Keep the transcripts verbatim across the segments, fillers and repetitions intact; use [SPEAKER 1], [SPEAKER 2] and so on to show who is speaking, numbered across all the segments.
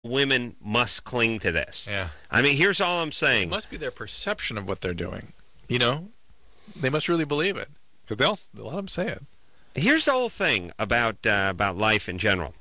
[SPEAKER 1] women must cling to this.
[SPEAKER 2] Yeah.
[SPEAKER 1] I mean, here's all I'm saying.
[SPEAKER 2] It must be their perception of what they're doing. You know, they must really believe it because they'll they'll let them say it.
[SPEAKER 1] Here's the whole thing about uh, about life in general.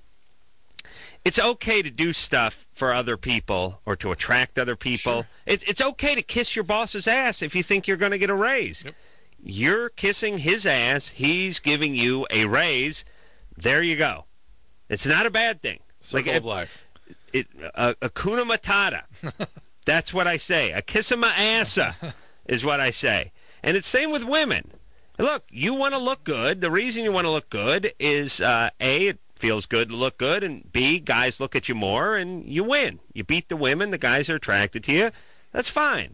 [SPEAKER 1] It's okay to do stuff for other people or to attract other people.
[SPEAKER 2] Sure.
[SPEAKER 1] It's it's okay to kiss your boss's ass if you think you're going to get a raise.
[SPEAKER 2] Yep.
[SPEAKER 1] You're kissing his ass. He's giving you a raise. There you go. It's not a bad thing.
[SPEAKER 2] Circle
[SPEAKER 1] like,
[SPEAKER 2] of life.
[SPEAKER 1] It, uh, Akuna Matata. That's what I say. A kiss of my assa is what I say. And it's same with women. Look, you want to look good. The reason you want to look good is, uh, A, it feels good to look good, and B, guys look at you more, and you win. You beat the women. The guys are attracted to you. That's fine.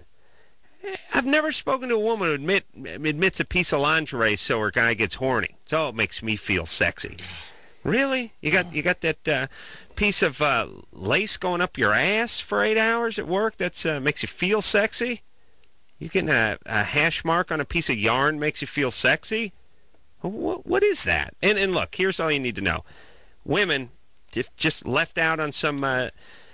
[SPEAKER 1] I've never spoken to a woman who admit, admits a piece of lingerie so her guy gets horny. So it makes me feel sexy. Really? You got you got that uh, piece of uh, lace going up your ass for eight hours at work? That uh, makes you feel sexy? You getting a, a hash mark on a piece of yarn makes you feel sexy? What, what is that? And, and look, here's all you need to know. Women just, just left out on some uh,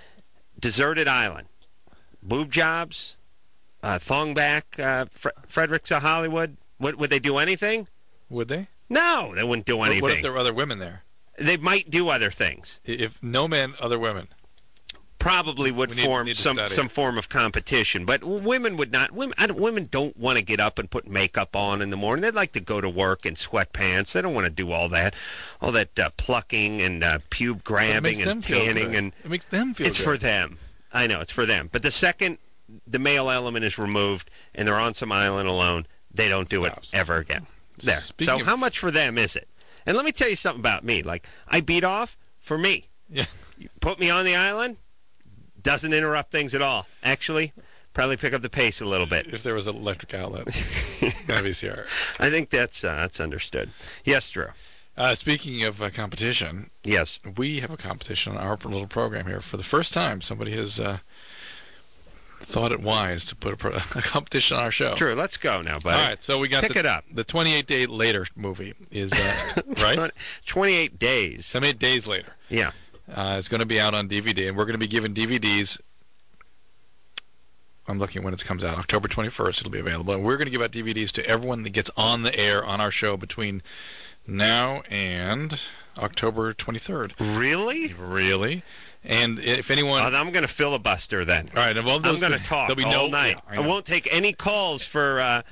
[SPEAKER 1] deserted island. Boob jobs, uh, thong back, uh, Fre- Fredericks of Hollywood. Would, would they do anything?
[SPEAKER 2] Would they?
[SPEAKER 1] No, they wouldn't do anything.
[SPEAKER 2] What if there were other women there?
[SPEAKER 1] They might do other things.
[SPEAKER 2] If no men, other women.
[SPEAKER 1] Probably would
[SPEAKER 2] We need-
[SPEAKER 1] form
[SPEAKER 2] need to
[SPEAKER 1] some
[SPEAKER 2] study
[SPEAKER 1] some
[SPEAKER 2] it.
[SPEAKER 1] form of competition, but women would not. Women, I don't, women don't want to get up and put makeup on in the morning. They'd like to go to work in sweatpants. They don't want to do all that, all that uh, plucking and uh, pube grabbing and tanning, and
[SPEAKER 2] it makes them feel
[SPEAKER 1] it's
[SPEAKER 2] good.
[SPEAKER 1] for them. I know it's for them. But the second the male element is removed and they're on some island alone, they don't do
[SPEAKER 2] Stops.
[SPEAKER 1] it ever again. There.
[SPEAKER 2] Speaking
[SPEAKER 1] so
[SPEAKER 2] of-
[SPEAKER 1] how much for them is it? And let me tell you something about me. Like, I beat off for me.
[SPEAKER 2] Yeah.
[SPEAKER 1] You put me on the island, doesn't interrupt things at all. Actually, probably pick up the pace a little bit.
[SPEAKER 2] If there was an electric outlet, V C R.
[SPEAKER 1] I think that's uh, that's understood. Yes, Drew.
[SPEAKER 2] Uh, speaking of uh, competition,
[SPEAKER 1] Yes.
[SPEAKER 2] we have a competition on our little program here. For the first time, somebody has uh, thought it wise to put a, pro- a competition on our show.
[SPEAKER 1] Drew, let's go now, buddy.
[SPEAKER 2] All right, so we got
[SPEAKER 1] Pick
[SPEAKER 2] the,
[SPEAKER 1] it up.
[SPEAKER 2] the twenty-eight day later movie is uh, right.
[SPEAKER 1] twenty-eight days.
[SPEAKER 2] twenty-eight days later.
[SPEAKER 1] Yeah.
[SPEAKER 2] Uh, it's going to be out on D V D, and we're going to be giving D V Ds. I'm looking at when it comes out. October twenty-first, it'll be available. And we're going to give out D V Ds to everyone that gets on the air on our show between now and October twenty-third.
[SPEAKER 1] Really?
[SPEAKER 2] Really? And if anyone...
[SPEAKER 1] Oh, I'm going to filibuster then.
[SPEAKER 2] All right, of all
[SPEAKER 1] I'm
[SPEAKER 2] those,
[SPEAKER 1] going to talk
[SPEAKER 2] there'll be
[SPEAKER 1] all
[SPEAKER 2] no,
[SPEAKER 1] night.
[SPEAKER 2] Yeah,
[SPEAKER 1] I,
[SPEAKER 2] know.
[SPEAKER 1] won't take any calls for uh,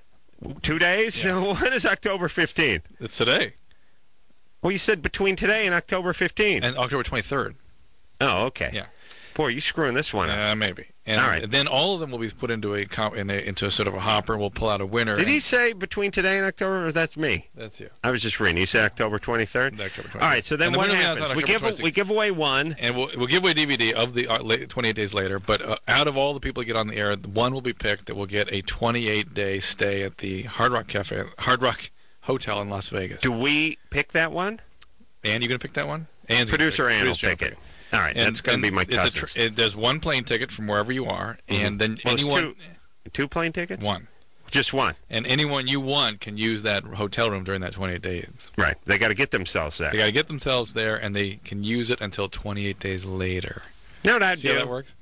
[SPEAKER 1] two days.
[SPEAKER 2] Yeah.
[SPEAKER 1] When is October fifteenth?
[SPEAKER 2] It's today.
[SPEAKER 1] Well, you said between today and October fifteenth.
[SPEAKER 2] And October twenty-third.
[SPEAKER 1] Oh, okay.
[SPEAKER 2] Yeah.
[SPEAKER 1] Boy, you screwing this one up.
[SPEAKER 2] Uh, maybe. And
[SPEAKER 1] All right.
[SPEAKER 2] then all of them will be put into a, comp- in a into a sort of a hopper. We'll pull out a winner.
[SPEAKER 1] Did
[SPEAKER 2] and-
[SPEAKER 1] he say between today and October, or that's me?
[SPEAKER 2] That's you.
[SPEAKER 1] I was just reading. He said October twenty-third?
[SPEAKER 2] October twenty-third.
[SPEAKER 1] All right, so then
[SPEAKER 2] And the
[SPEAKER 1] what
[SPEAKER 2] winner will be
[SPEAKER 1] happens?
[SPEAKER 2] on
[SPEAKER 1] We
[SPEAKER 2] October
[SPEAKER 1] give,
[SPEAKER 2] twenty-sixth.
[SPEAKER 1] we give away one.
[SPEAKER 2] And we'll, we'll give away a D V D of the uh, late- twenty-eight days later, but uh, out of all the people that get on the air, one will be picked that will get a twenty-eight day stay at the Hard Rock Cafe, Hard Rock Hotel in Las Vegas.
[SPEAKER 1] Do we pick that one?
[SPEAKER 2] And you going to pick that one? And
[SPEAKER 1] Producer Ann will pick it. All right,
[SPEAKER 2] And,
[SPEAKER 1] that's going
[SPEAKER 2] and
[SPEAKER 1] to be my
[SPEAKER 2] it's a
[SPEAKER 1] cousin's.
[SPEAKER 2] tr- it, there's one plane ticket from wherever you are, and then
[SPEAKER 1] Well, it's
[SPEAKER 2] anyone...
[SPEAKER 1] two, two plane tickets?
[SPEAKER 2] One.
[SPEAKER 1] Just one.
[SPEAKER 2] And anyone you want can use that hotel room during that twenty-eight days.
[SPEAKER 1] Right. They got to get themselves there.
[SPEAKER 2] They got to get themselves there, and they can use it until twenty-eight days later.
[SPEAKER 1] You know what I'd
[SPEAKER 2] See
[SPEAKER 1] do?
[SPEAKER 2] how that works?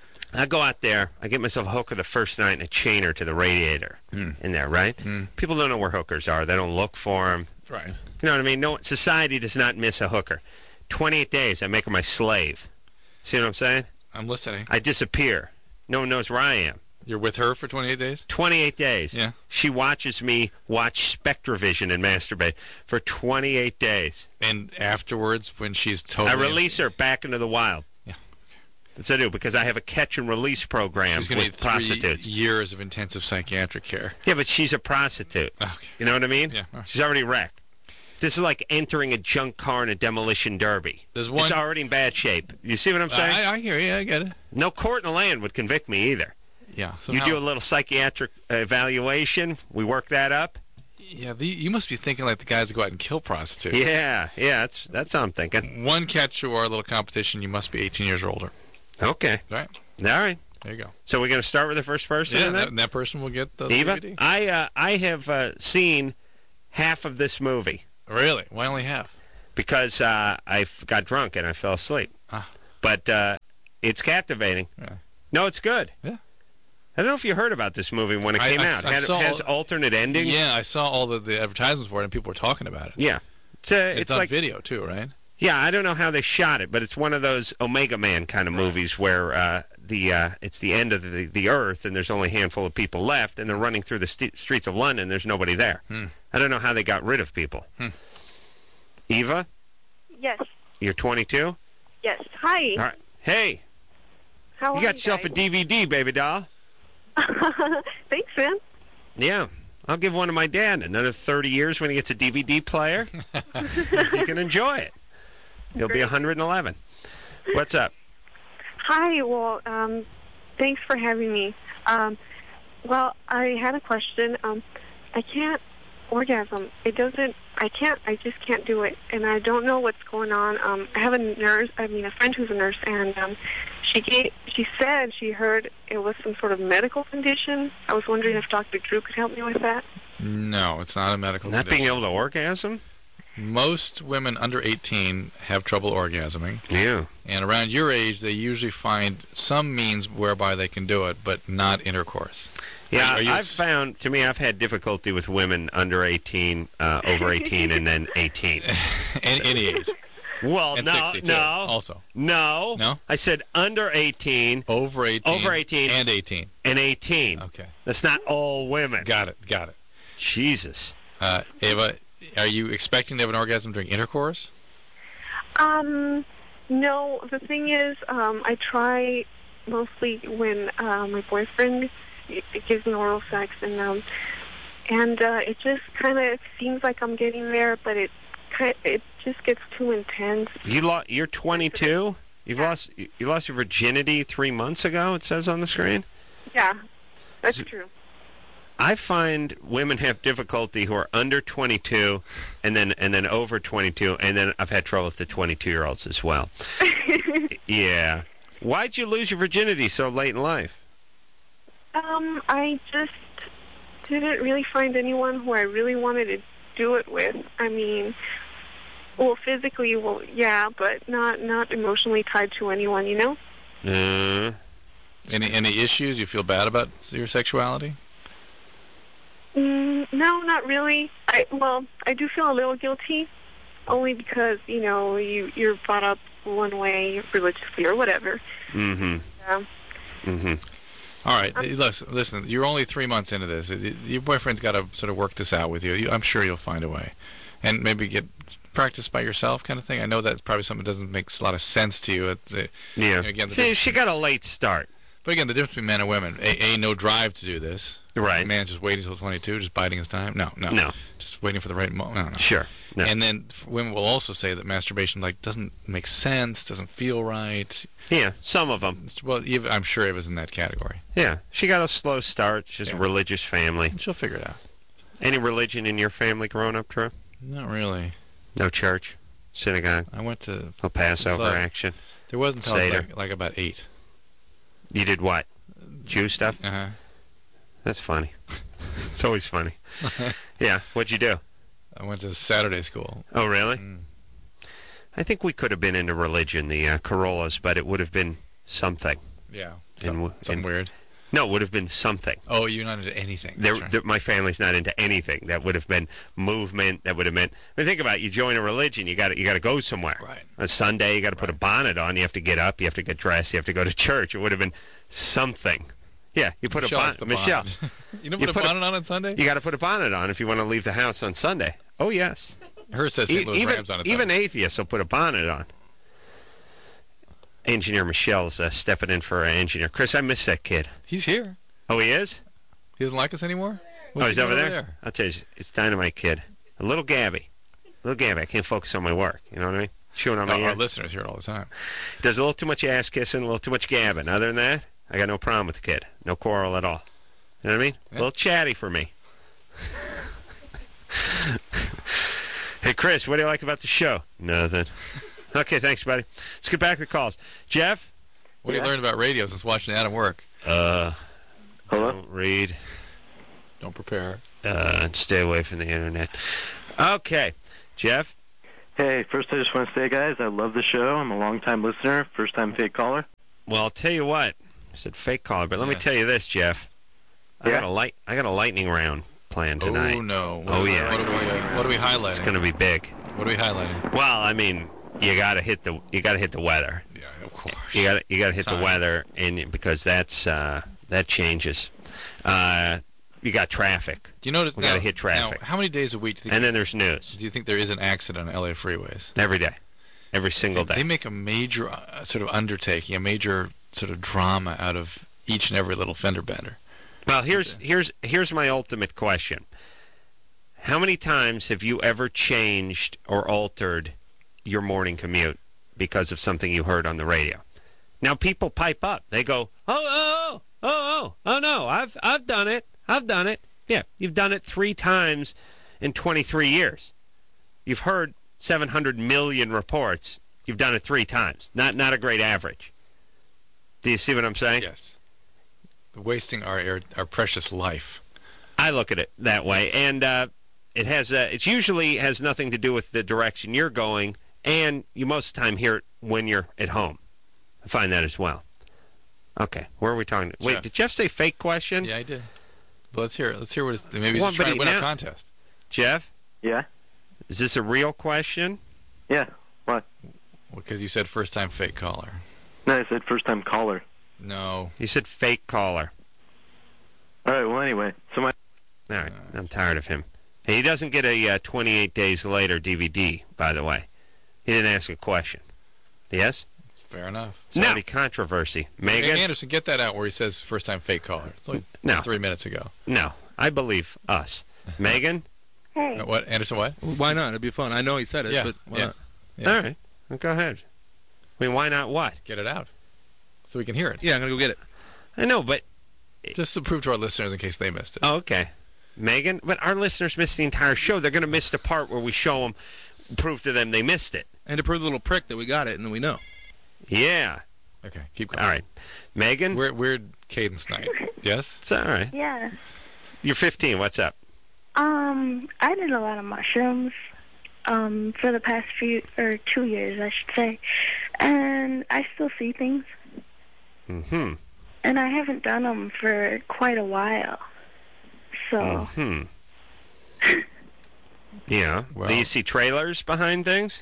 [SPEAKER 1] I go out there, I get myself a hooker the first night and a chainer to the radiator
[SPEAKER 2] Mm.
[SPEAKER 1] in there, right?
[SPEAKER 2] Mm.
[SPEAKER 1] People don't know where hookers are. They don't look for them.
[SPEAKER 2] Right.
[SPEAKER 1] You know what I mean? No, society does not miss a hooker. twenty-eight days, I make her my slave. See what I'm saying?
[SPEAKER 2] I'm listening.
[SPEAKER 1] I disappear. No one knows where I am.
[SPEAKER 2] You're with her for twenty-eight days?
[SPEAKER 1] twenty-eight days.
[SPEAKER 2] Yeah.
[SPEAKER 1] She watches me watch Spectravision and masturbate for twenty-eight days.
[SPEAKER 2] And afterwards, when she's totally...
[SPEAKER 1] I release her back into the wild.
[SPEAKER 2] Yeah.
[SPEAKER 1] That's what I do, because I have a catch and release program
[SPEAKER 2] She's going to need
[SPEAKER 1] with
[SPEAKER 2] three
[SPEAKER 1] prostitutes.
[SPEAKER 2] years of intensive psychiatric care.
[SPEAKER 1] Yeah, but she's a prostitute.
[SPEAKER 2] Okay.
[SPEAKER 1] You know what I mean?
[SPEAKER 2] Yeah. All right.
[SPEAKER 1] She's already wrecked. This is like entering a junk car in a demolition derby.
[SPEAKER 2] There's one-
[SPEAKER 1] It's already in bad shape. You see what I'm saying?
[SPEAKER 2] I, I hear you. I get it.
[SPEAKER 1] No court in the land would convict me either.
[SPEAKER 2] Yeah. So
[SPEAKER 1] You
[SPEAKER 2] how-
[SPEAKER 1] do a little psychiatric evaluation. We work that up.
[SPEAKER 2] Yeah, the, you must be thinking like the guys that go out and kill prostitutes.
[SPEAKER 1] Yeah, yeah, that's that's how I'm thinking.
[SPEAKER 2] One catch to our little competition, you must be eighteen years or older.
[SPEAKER 1] Okay.
[SPEAKER 2] Right?
[SPEAKER 1] All right.
[SPEAKER 2] There you go.
[SPEAKER 1] So we're going to start with the first person
[SPEAKER 2] Yeah,
[SPEAKER 1] in
[SPEAKER 2] that,
[SPEAKER 1] that?
[SPEAKER 2] and that person will get the
[SPEAKER 1] Eva?
[SPEAKER 2] D V D.
[SPEAKER 1] I, uh, I have uh, seen half of this movie
[SPEAKER 2] Really? Why only half?
[SPEAKER 1] because uh, I f- got drunk and I fell asleep.
[SPEAKER 2] Ah.
[SPEAKER 1] but uh, it's captivating.
[SPEAKER 2] Yeah.
[SPEAKER 1] No, it's good.
[SPEAKER 2] Yeah.
[SPEAKER 1] I don't know if you heard about this movie when it
[SPEAKER 2] I-
[SPEAKER 1] came
[SPEAKER 2] I-
[SPEAKER 1] out.
[SPEAKER 2] I
[SPEAKER 1] Had-
[SPEAKER 2] saw-
[SPEAKER 1] has alternate endings.
[SPEAKER 2] Yeah, I saw all the, the advertisements for it, and people were talking about it.
[SPEAKER 1] Yeah. It's, uh,
[SPEAKER 2] It's,
[SPEAKER 1] it's
[SPEAKER 2] on
[SPEAKER 1] like
[SPEAKER 2] video, too, right?
[SPEAKER 1] Yeah, I don't know how they shot it, but it's one of those Omega Man kind of movies where uh, the uh, it's the end of the, the Earth and there's only a handful of people left, and they're running through the st- streets of London. There's nobody there.
[SPEAKER 2] Hmm.
[SPEAKER 1] I don't know how they got rid of people.
[SPEAKER 2] Hmm.
[SPEAKER 1] Eva,
[SPEAKER 3] Yes.
[SPEAKER 1] you're twenty-two?
[SPEAKER 3] Yes. Hi.
[SPEAKER 1] All right. Hey,
[SPEAKER 3] How
[SPEAKER 1] you
[SPEAKER 3] are
[SPEAKER 1] got yourself a
[SPEAKER 3] guys?
[SPEAKER 1] D V D, baby doll.
[SPEAKER 3] Thanks, man.
[SPEAKER 1] Yeah. I'll give one to my dad. Another thirty years when he gets a D V D player, you can enjoy it. He'll be
[SPEAKER 3] Great.
[SPEAKER 1] one hundred eleven. What's up?
[SPEAKER 3] Hi. Well, um, thanks for having me. Um, well, I had a question. Um, I can't orgasm. It doesn't. I can't. I just can't do it, and I don't know what's going on. Um, I have a nurse. I mean, a friend who's a nurse, and um, she gave. She said she heard it was some sort of medical condition. I was wondering if Doctor Drew could help me with that.
[SPEAKER 2] No, it's not a medical
[SPEAKER 1] Not
[SPEAKER 2] condition.
[SPEAKER 1] being able to orgasm?
[SPEAKER 2] Most women under eighteen have trouble orgasming,
[SPEAKER 1] Yeah.
[SPEAKER 2] and around your age, they usually find some means whereby they can do it, but not intercourse.
[SPEAKER 1] Yeah,
[SPEAKER 2] Are- are you
[SPEAKER 1] I've
[SPEAKER 2] ex-
[SPEAKER 1] found, to me, I've had difficulty with women under eighteen, uh, over eighteen, and then eighteen.
[SPEAKER 2] Any, any age.
[SPEAKER 1] Well,
[SPEAKER 2] And
[SPEAKER 1] no,
[SPEAKER 2] sixty-two,
[SPEAKER 1] no,
[SPEAKER 2] also.
[SPEAKER 1] no.
[SPEAKER 2] No?
[SPEAKER 1] I said under eighteen
[SPEAKER 2] Over eighteen.
[SPEAKER 1] Over eighteen.
[SPEAKER 2] And eighteen.
[SPEAKER 1] and eighteen.
[SPEAKER 2] Okay.
[SPEAKER 1] That's not all women.
[SPEAKER 2] Got it, got it.
[SPEAKER 1] Jesus.
[SPEAKER 2] Uh, Ava, are you expecting to have an orgasm during intercourse?
[SPEAKER 3] Um, no. The thing is, um, I try mostly when uh, my boyfriend g- gives me oral sex, and um, and uh, it just kind of seems like I'm getting there, but it ki- it just gets too intense.
[SPEAKER 1] You lo- you're twenty-two? You've lost you lost your virginity three months ago, it says on the screen?
[SPEAKER 3] Yeah, that's
[SPEAKER 1] So-
[SPEAKER 3] true.
[SPEAKER 1] I find women have difficulty who are under twenty-two and then and then over twenty-two, and then I've had trouble with the twenty-two-year-olds as well. Yeah. Why'd you lose your virginity so late in life?
[SPEAKER 3] Um, I just didn't really find anyone who I really wanted to do it with. I mean, well, physically, well, yeah, but not not emotionally tied to anyone, you know?
[SPEAKER 1] Uh,
[SPEAKER 2] Any any issues? You feel bad about your sexuality?
[SPEAKER 3] Mm, no, not really. I well, I do feel a little guilty, only because you know you you're brought up one way religiously or whatever.
[SPEAKER 1] mm-hmm.
[SPEAKER 3] Yeah.
[SPEAKER 1] Mm-hmm.
[SPEAKER 2] All right. Listen, listen, you're only three months into this. Your boyfriend's got to sort of work this out with you. You. I'm sure you'll find a way. And maybe get practice by yourself kind of thing. I know that's probably something that doesn't make a lot of sense to you. It's, uh,
[SPEAKER 1] Yeah.
[SPEAKER 2] Again, the
[SPEAKER 1] See,
[SPEAKER 2] difference-
[SPEAKER 1] she got a late start.
[SPEAKER 2] But again, the difference between men and women, A, a no drive to do this.
[SPEAKER 1] Right.
[SPEAKER 2] A man's just waiting until twenty-two, just biding his time. No, no.
[SPEAKER 1] No.
[SPEAKER 2] Just waiting for the right moment. No, no.
[SPEAKER 1] Sure. No.
[SPEAKER 2] And then f- women will also say that masturbation like doesn't make sense, doesn't feel right.
[SPEAKER 1] Yeah, some of them.
[SPEAKER 2] It's- Well, Eva, I'm sure Eva's in that category.
[SPEAKER 1] Yeah. She got a slow start. She's a
[SPEAKER 2] Yeah.
[SPEAKER 1] religious family.
[SPEAKER 2] She'll figure it out.
[SPEAKER 1] Any religion in your family growing up, Drew?
[SPEAKER 2] Not really.
[SPEAKER 1] No church? Synagogue?
[SPEAKER 2] I went to.
[SPEAKER 1] No Passover
[SPEAKER 2] like-
[SPEAKER 1] action?
[SPEAKER 2] There wasn't until I was
[SPEAKER 1] Seder.
[SPEAKER 2] like, like about eight.
[SPEAKER 1] You did what? Jew stuff?
[SPEAKER 2] Uh huh.
[SPEAKER 1] That's funny. It's always funny. Yeah. What'd you do?
[SPEAKER 2] I went to Saturday school.
[SPEAKER 1] Oh, really?
[SPEAKER 2] Mm.
[SPEAKER 1] I think we could have been into religion, the uh, Corollas, but it would have been something.
[SPEAKER 2] Yeah.
[SPEAKER 1] In
[SPEAKER 2] Some,
[SPEAKER 1] w-
[SPEAKER 2] something
[SPEAKER 1] in-
[SPEAKER 2] weird.
[SPEAKER 1] No, it would have been something.
[SPEAKER 2] Oh, you're not into anything.
[SPEAKER 1] There,
[SPEAKER 2] That's right.
[SPEAKER 1] there, my family's not into anything. That would have been movement. That would have meant. I mean, think about it. You join a religion. You got you got to go somewhere.
[SPEAKER 2] Right.
[SPEAKER 1] On Sunday, you got to put a bonnet on. You have to get up. You have to get dressed. You have to go to church. It would have been something. Yeah, you put
[SPEAKER 2] Michelle,
[SPEAKER 1] a
[SPEAKER 2] it's the
[SPEAKER 1] bonnet. Michelle,
[SPEAKER 2] bonnet. you don't
[SPEAKER 1] You
[SPEAKER 2] put,
[SPEAKER 1] put
[SPEAKER 2] a
[SPEAKER 1] a-
[SPEAKER 2] bonnet on on Sunday?
[SPEAKER 1] you got to put a bonnet on if you want to leave the house on Sunday. Oh yes.
[SPEAKER 2] Hers says
[SPEAKER 1] E-
[SPEAKER 2] Saint Louis
[SPEAKER 1] even
[SPEAKER 2] Rams on it.
[SPEAKER 1] even
[SPEAKER 2] though.
[SPEAKER 1] atheists will put a bonnet on. Engineer Michelle's uh, stepping in for uh, engineer Chris. I miss that kid.
[SPEAKER 2] He's here.
[SPEAKER 1] Oh, he is.
[SPEAKER 2] He doesn't like us anymore? What's
[SPEAKER 1] Oh,
[SPEAKER 2] he
[SPEAKER 1] he's
[SPEAKER 2] doing
[SPEAKER 1] over there? I'll tell you, it's Dynamite Kid. A little Gabby. A little Gabby. I can't focus on my work. You know what I mean? Chewing on my
[SPEAKER 2] No,
[SPEAKER 1] ear.
[SPEAKER 2] our listeners hear it all the time.
[SPEAKER 1] Does a little too much ass kissing, a little too much gabbing. Other than that, I got no problem with the kid. No quarrel at all. You know what I mean?
[SPEAKER 2] Yeah.
[SPEAKER 1] A little chatty for me. Hey, Chris, what do you like about the show? Nothing. Okay, thanks, buddy. Let's get back to the calls. Jeff?
[SPEAKER 2] What do you learn about radio since watching Adam work?
[SPEAKER 1] Uh,
[SPEAKER 4] Hello?
[SPEAKER 1] don't read.
[SPEAKER 2] Don't prepare.
[SPEAKER 1] Uh, stay away from the internet. Okay. Jeff?
[SPEAKER 4] Hey, first I just want to say, guys, I love the show. I'm a long-time listener, first-time fake caller.
[SPEAKER 1] Well, I'll tell you what. I said fake caller, but let me
[SPEAKER 2] Yes.
[SPEAKER 1] tell you this, Jeff. I
[SPEAKER 4] Yeah?
[SPEAKER 1] got a light. I got a lightning round planned tonight.
[SPEAKER 2] Oh no!
[SPEAKER 1] Oh,
[SPEAKER 2] What's-
[SPEAKER 1] yeah.
[SPEAKER 2] What are we? Uh, what are we highlighting?
[SPEAKER 1] It's going to be big.
[SPEAKER 2] What are we highlighting?
[SPEAKER 1] Well, I mean, you got to hit the you got to hit the weather.
[SPEAKER 2] Yeah, of course.
[SPEAKER 1] You got you got to hit the
[SPEAKER 2] Time.
[SPEAKER 1] weather, and because that's uh, that changes. Uh, you got traffic,
[SPEAKER 2] Do you notice?
[SPEAKER 1] We
[SPEAKER 2] now,
[SPEAKER 1] gotta hit traffic.
[SPEAKER 2] Now, how many days a week do you think?
[SPEAKER 1] and then there's news
[SPEAKER 2] do you think there is an accident on L A freeways?
[SPEAKER 1] every day, every single
[SPEAKER 2] They
[SPEAKER 1] day.
[SPEAKER 2] make a major uh, sort of undertaking, a major sort of drama out of each and every little fender bender.
[SPEAKER 1] Well, here's here's here's my ultimate question. How many times have you ever changed or altered your morning commute because of something you heard on the radio? Now people pipe up. They go, "Oh, oh, oh, oh, oh, oh no, I've I've done it. I've done it." Yeah, you've done it three times in twenty-three years. You've heard seven hundred million reports. You've done it three times. Not not a great average. Do you see what I'm saying?
[SPEAKER 2] Yes. Wasting our, our our precious life.
[SPEAKER 1] I look at it that way, and uh, it has uh, it usually has nothing to do with the direction you're going, and you most of the time hear it when you're at home. I find that as well. Okay, where are we talking? Wait,
[SPEAKER 2] Jeff.
[SPEAKER 1] did Jeff say fake question?
[SPEAKER 2] Yeah, I did. But let's hear it. Let's hear what it's. Maybe he's
[SPEAKER 1] Well,
[SPEAKER 2] just
[SPEAKER 1] but
[SPEAKER 2] trying
[SPEAKER 1] he-
[SPEAKER 2] to win
[SPEAKER 1] now-
[SPEAKER 2] a contest.
[SPEAKER 1] Jeff,
[SPEAKER 4] Yeah?
[SPEAKER 1] is this a real question?
[SPEAKER 4] Yeah. What?
[SPEAKER 2] Because you said first time fake caller.
[SPEAKER 4] No, I said first-time caller.
[SPEAKER 2] No.
[SPEAKER 1] You said fake caller.
[SPEAKER 4] All right, well, anyway. So my...
[SPEAKER 1] All right, I'm tired of him. Hey, he doesn't get a uh, twenty-eight days later D V D, by the way. He didn't ask a question. Yes?
[SPEAKER 2] Fair enough.
[SPEAKER 1] It's already controversy. Megan?
[SPEAKER 2] Hey, Anderson, get that out where he says first time fake caller. It's like
[SPEAKER 1] No.
[SPEAKER 2] three minutes ago.
[SPEAKER 1] No, I believe us. Megan?
[SPEAKER 3] Hey.
[SPEAKER 2] Uh, What, Anderson, what?
[SPEAKER 5] Why not? It'd be fun. I know he said it,
[SPEAKER 2] Yeah,
[SPEAKER 5] but why
[SPEAKER 2] yeah.
[SPEAKER 5] not?
[SPEAKER 2] Yeah.
[SPEAKER 1] All right. Well, go ahead. I mean, why not what?
[SPEAKER 2] Get it out. So we can hear it.
[SPEAKER 5] Yeah, I'm gonna go get it.
[SPEAKER 1] I know, but...
[SPEAKER 2] Just to prove to our listeners in case they missed it.
[SPEAKER 1] Oh, okay. Megan? But our listeners missed the entire show. They're going to miss the part where we show them, prove to them they missed it.
[SPEAKER 5] And to prove the little prick that we got it and then we know.
[SPEAKER 1] Yeah.
[SPEAKER 2] Okay, keep going.
[SPEAKER 1] All right. Megan?
[SPEAKER 2] Weird, weird cadence night. Yes?
[SPEAKER 1] It's all right.
[SPEAKER 3] Yeah.
[SPEAKER 1] You're fifteen. What's up?
[SPEAKER 3] Um, I did a lot of mushrooms um, for the past few, or two years, I should say. And I still see things.
[SPEAKER 1] Mm-hmm.
[SPEAKER 3] And I haven't done them for quite a while. So,
[SPEAKER 1] Hmm. Yeah.
[SPEAKER 2] Well-
[SPEAKER 1] Do you see trailers behind things?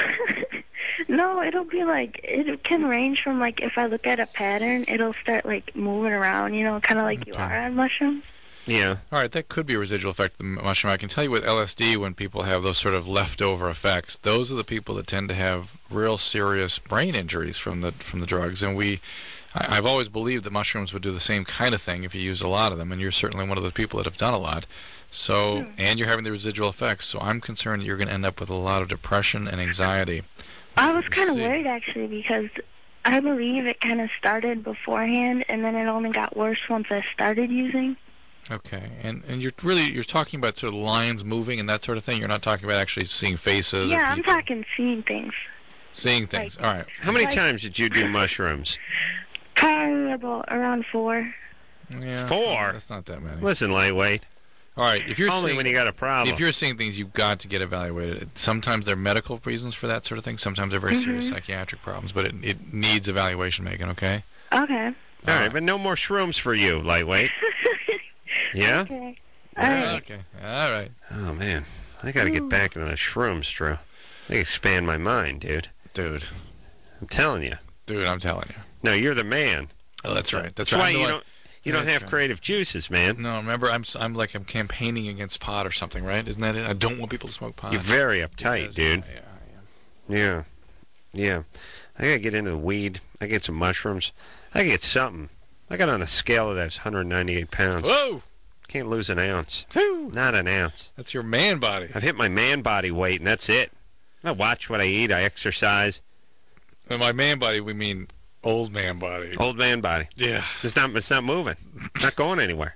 [SPEAKER 3] no, it'll be like, it can range from like, if I look at a pattern, it'll start like moving around, you know, kind of like you
[SPEAKER 2] Okay.
[SPEAKER 3] are on mushrooms.
[SPEAKER 1] Yeah.
[SPEAKER 2] All right, that could be a residual effect of the mushroom. I can tell you with L S D, when people have those sort of leftover effects, those are the people that tend to have real serious brain injuries from the from the drugs. And we, I, I've always believed that mushrooms would do the same kind of thing if you use a lot of them. And you're certainly one of the people that have done a lot. So, and you're having the residual effects. So I'm concerned that you're going to end up with a lot of depression and anxiety.
[SPEAKER 3] I was
[SPEAKER 2] Let's
[SPEAKER 3] kind of
[SPEAKER 2] see.
[SPEAKER 3] worried actually because I believe it kind of started beforehand and then it only got worse once I started using.
[SPEAKER 2] Okay, and and you're really you're talking about sort of lines moving and that sort of thing. You're not talking about actually seeing faces.
[SPEAKER 3] Yeah,
[SPEAKER 2] or
[SPEAKER 3] I'm
[SPEAKER 2] people.
[SPEAKER 3] talking seeing things.
[SPEAKER 2] Seeing things.
[SPEAKER 3] like-
[SPEAKER 2] All right.
[SPEAKER 1] How many
[SPEAKER 3] Like-
[SPEAKER 1] times did you do mushrooms?
[SPEAKER 3] Probably about around four.
[SPEAKER 2] Yeah,
[SPEAKER 1] Four?
[SPEAKER 2] That's not that many.
[SPEAKER 1] Listen, lightweight.
[SPEAKER 2] All right, if you're
[SPEAKER 1] Only
[SPEAKER 2] seeing,
[SPEAKER 1] when you got a problem.
[SPEAKER 2] if you're seeing things, you've got to get evaluated. Sometimes there are medical reasons for that sort of thing. Sometimes they're very serious psychiatric problems, but it it needs evaluation, Megan. Okay.
[SPEAKER 3] Okay.
[SPEAKER 1] All right, but no more shrooms for you, lightweight. Yeah?
[SPEAKER 3] Okay.
[SPEAKER 2] Yeah,
[SPEAKER 3] All right.
[SPEAKER 2] okay. All right,
[SPEAKER 1] Oh, man. I got to get back into the shrooms, Drew. They expand my mind, dude.
[SPEAKER 2] dude.
[SPEAKER 1] I'm telling you.
[SPEAKER 2] Dude, I'm telling you.
[SPEAKER 1] No, you're the man.
[SPEAKER 2] Oh, that's right.
[SPEAKER 1] That's
[SPEAKER 2] That's, right.
[SPEAKER 1] why
[SPEAKER 2] I'm the
[SPEAKER 1] you
[SPEAKER 2] one-
[SPEAKER 1] don't you don't
[SPEAKER 2] That's
[SPEAKER 1] have
[SPEAKER 2] right.
[SPEAKER 1] creative juices, man.
[SPEAKER 2] No, remember, I'm s- I'm like I'm campaigning against pot or something, right? Isn't that it? I don't want people to smoke pot.
[SPEAKER 1] You're very uptight,
[SPEAKER 2] Because-
[SPEAKER 1] dude.
[SPEAKER 2] Yeah, yeah.
[SPEAKER 1] Yeah. Yeah. I got to get into the weed. I get some mushrooms. I get something. I got on a scale that's one hundred ninety-eight pounds.
[SPEAKER 2] Whoa!
[SPEAKER 1] Can't lose an ounce.
[SPEAKER 2] Whew.
[SPEAKER 1] Not an ounce.
[SPEAKER 2] That's your man body.
[SPEAKER 1] I've hit my man body weight, and that's it. I watch what I eat. I exercise.
[SPEAKER 2] And by man body, we mean old man body.
[SPEAKER 1] Old man body.
[SPEAKER 2] Yeah.
[SPEAKER 1] It's not. It's not moving. It's not going anywhere.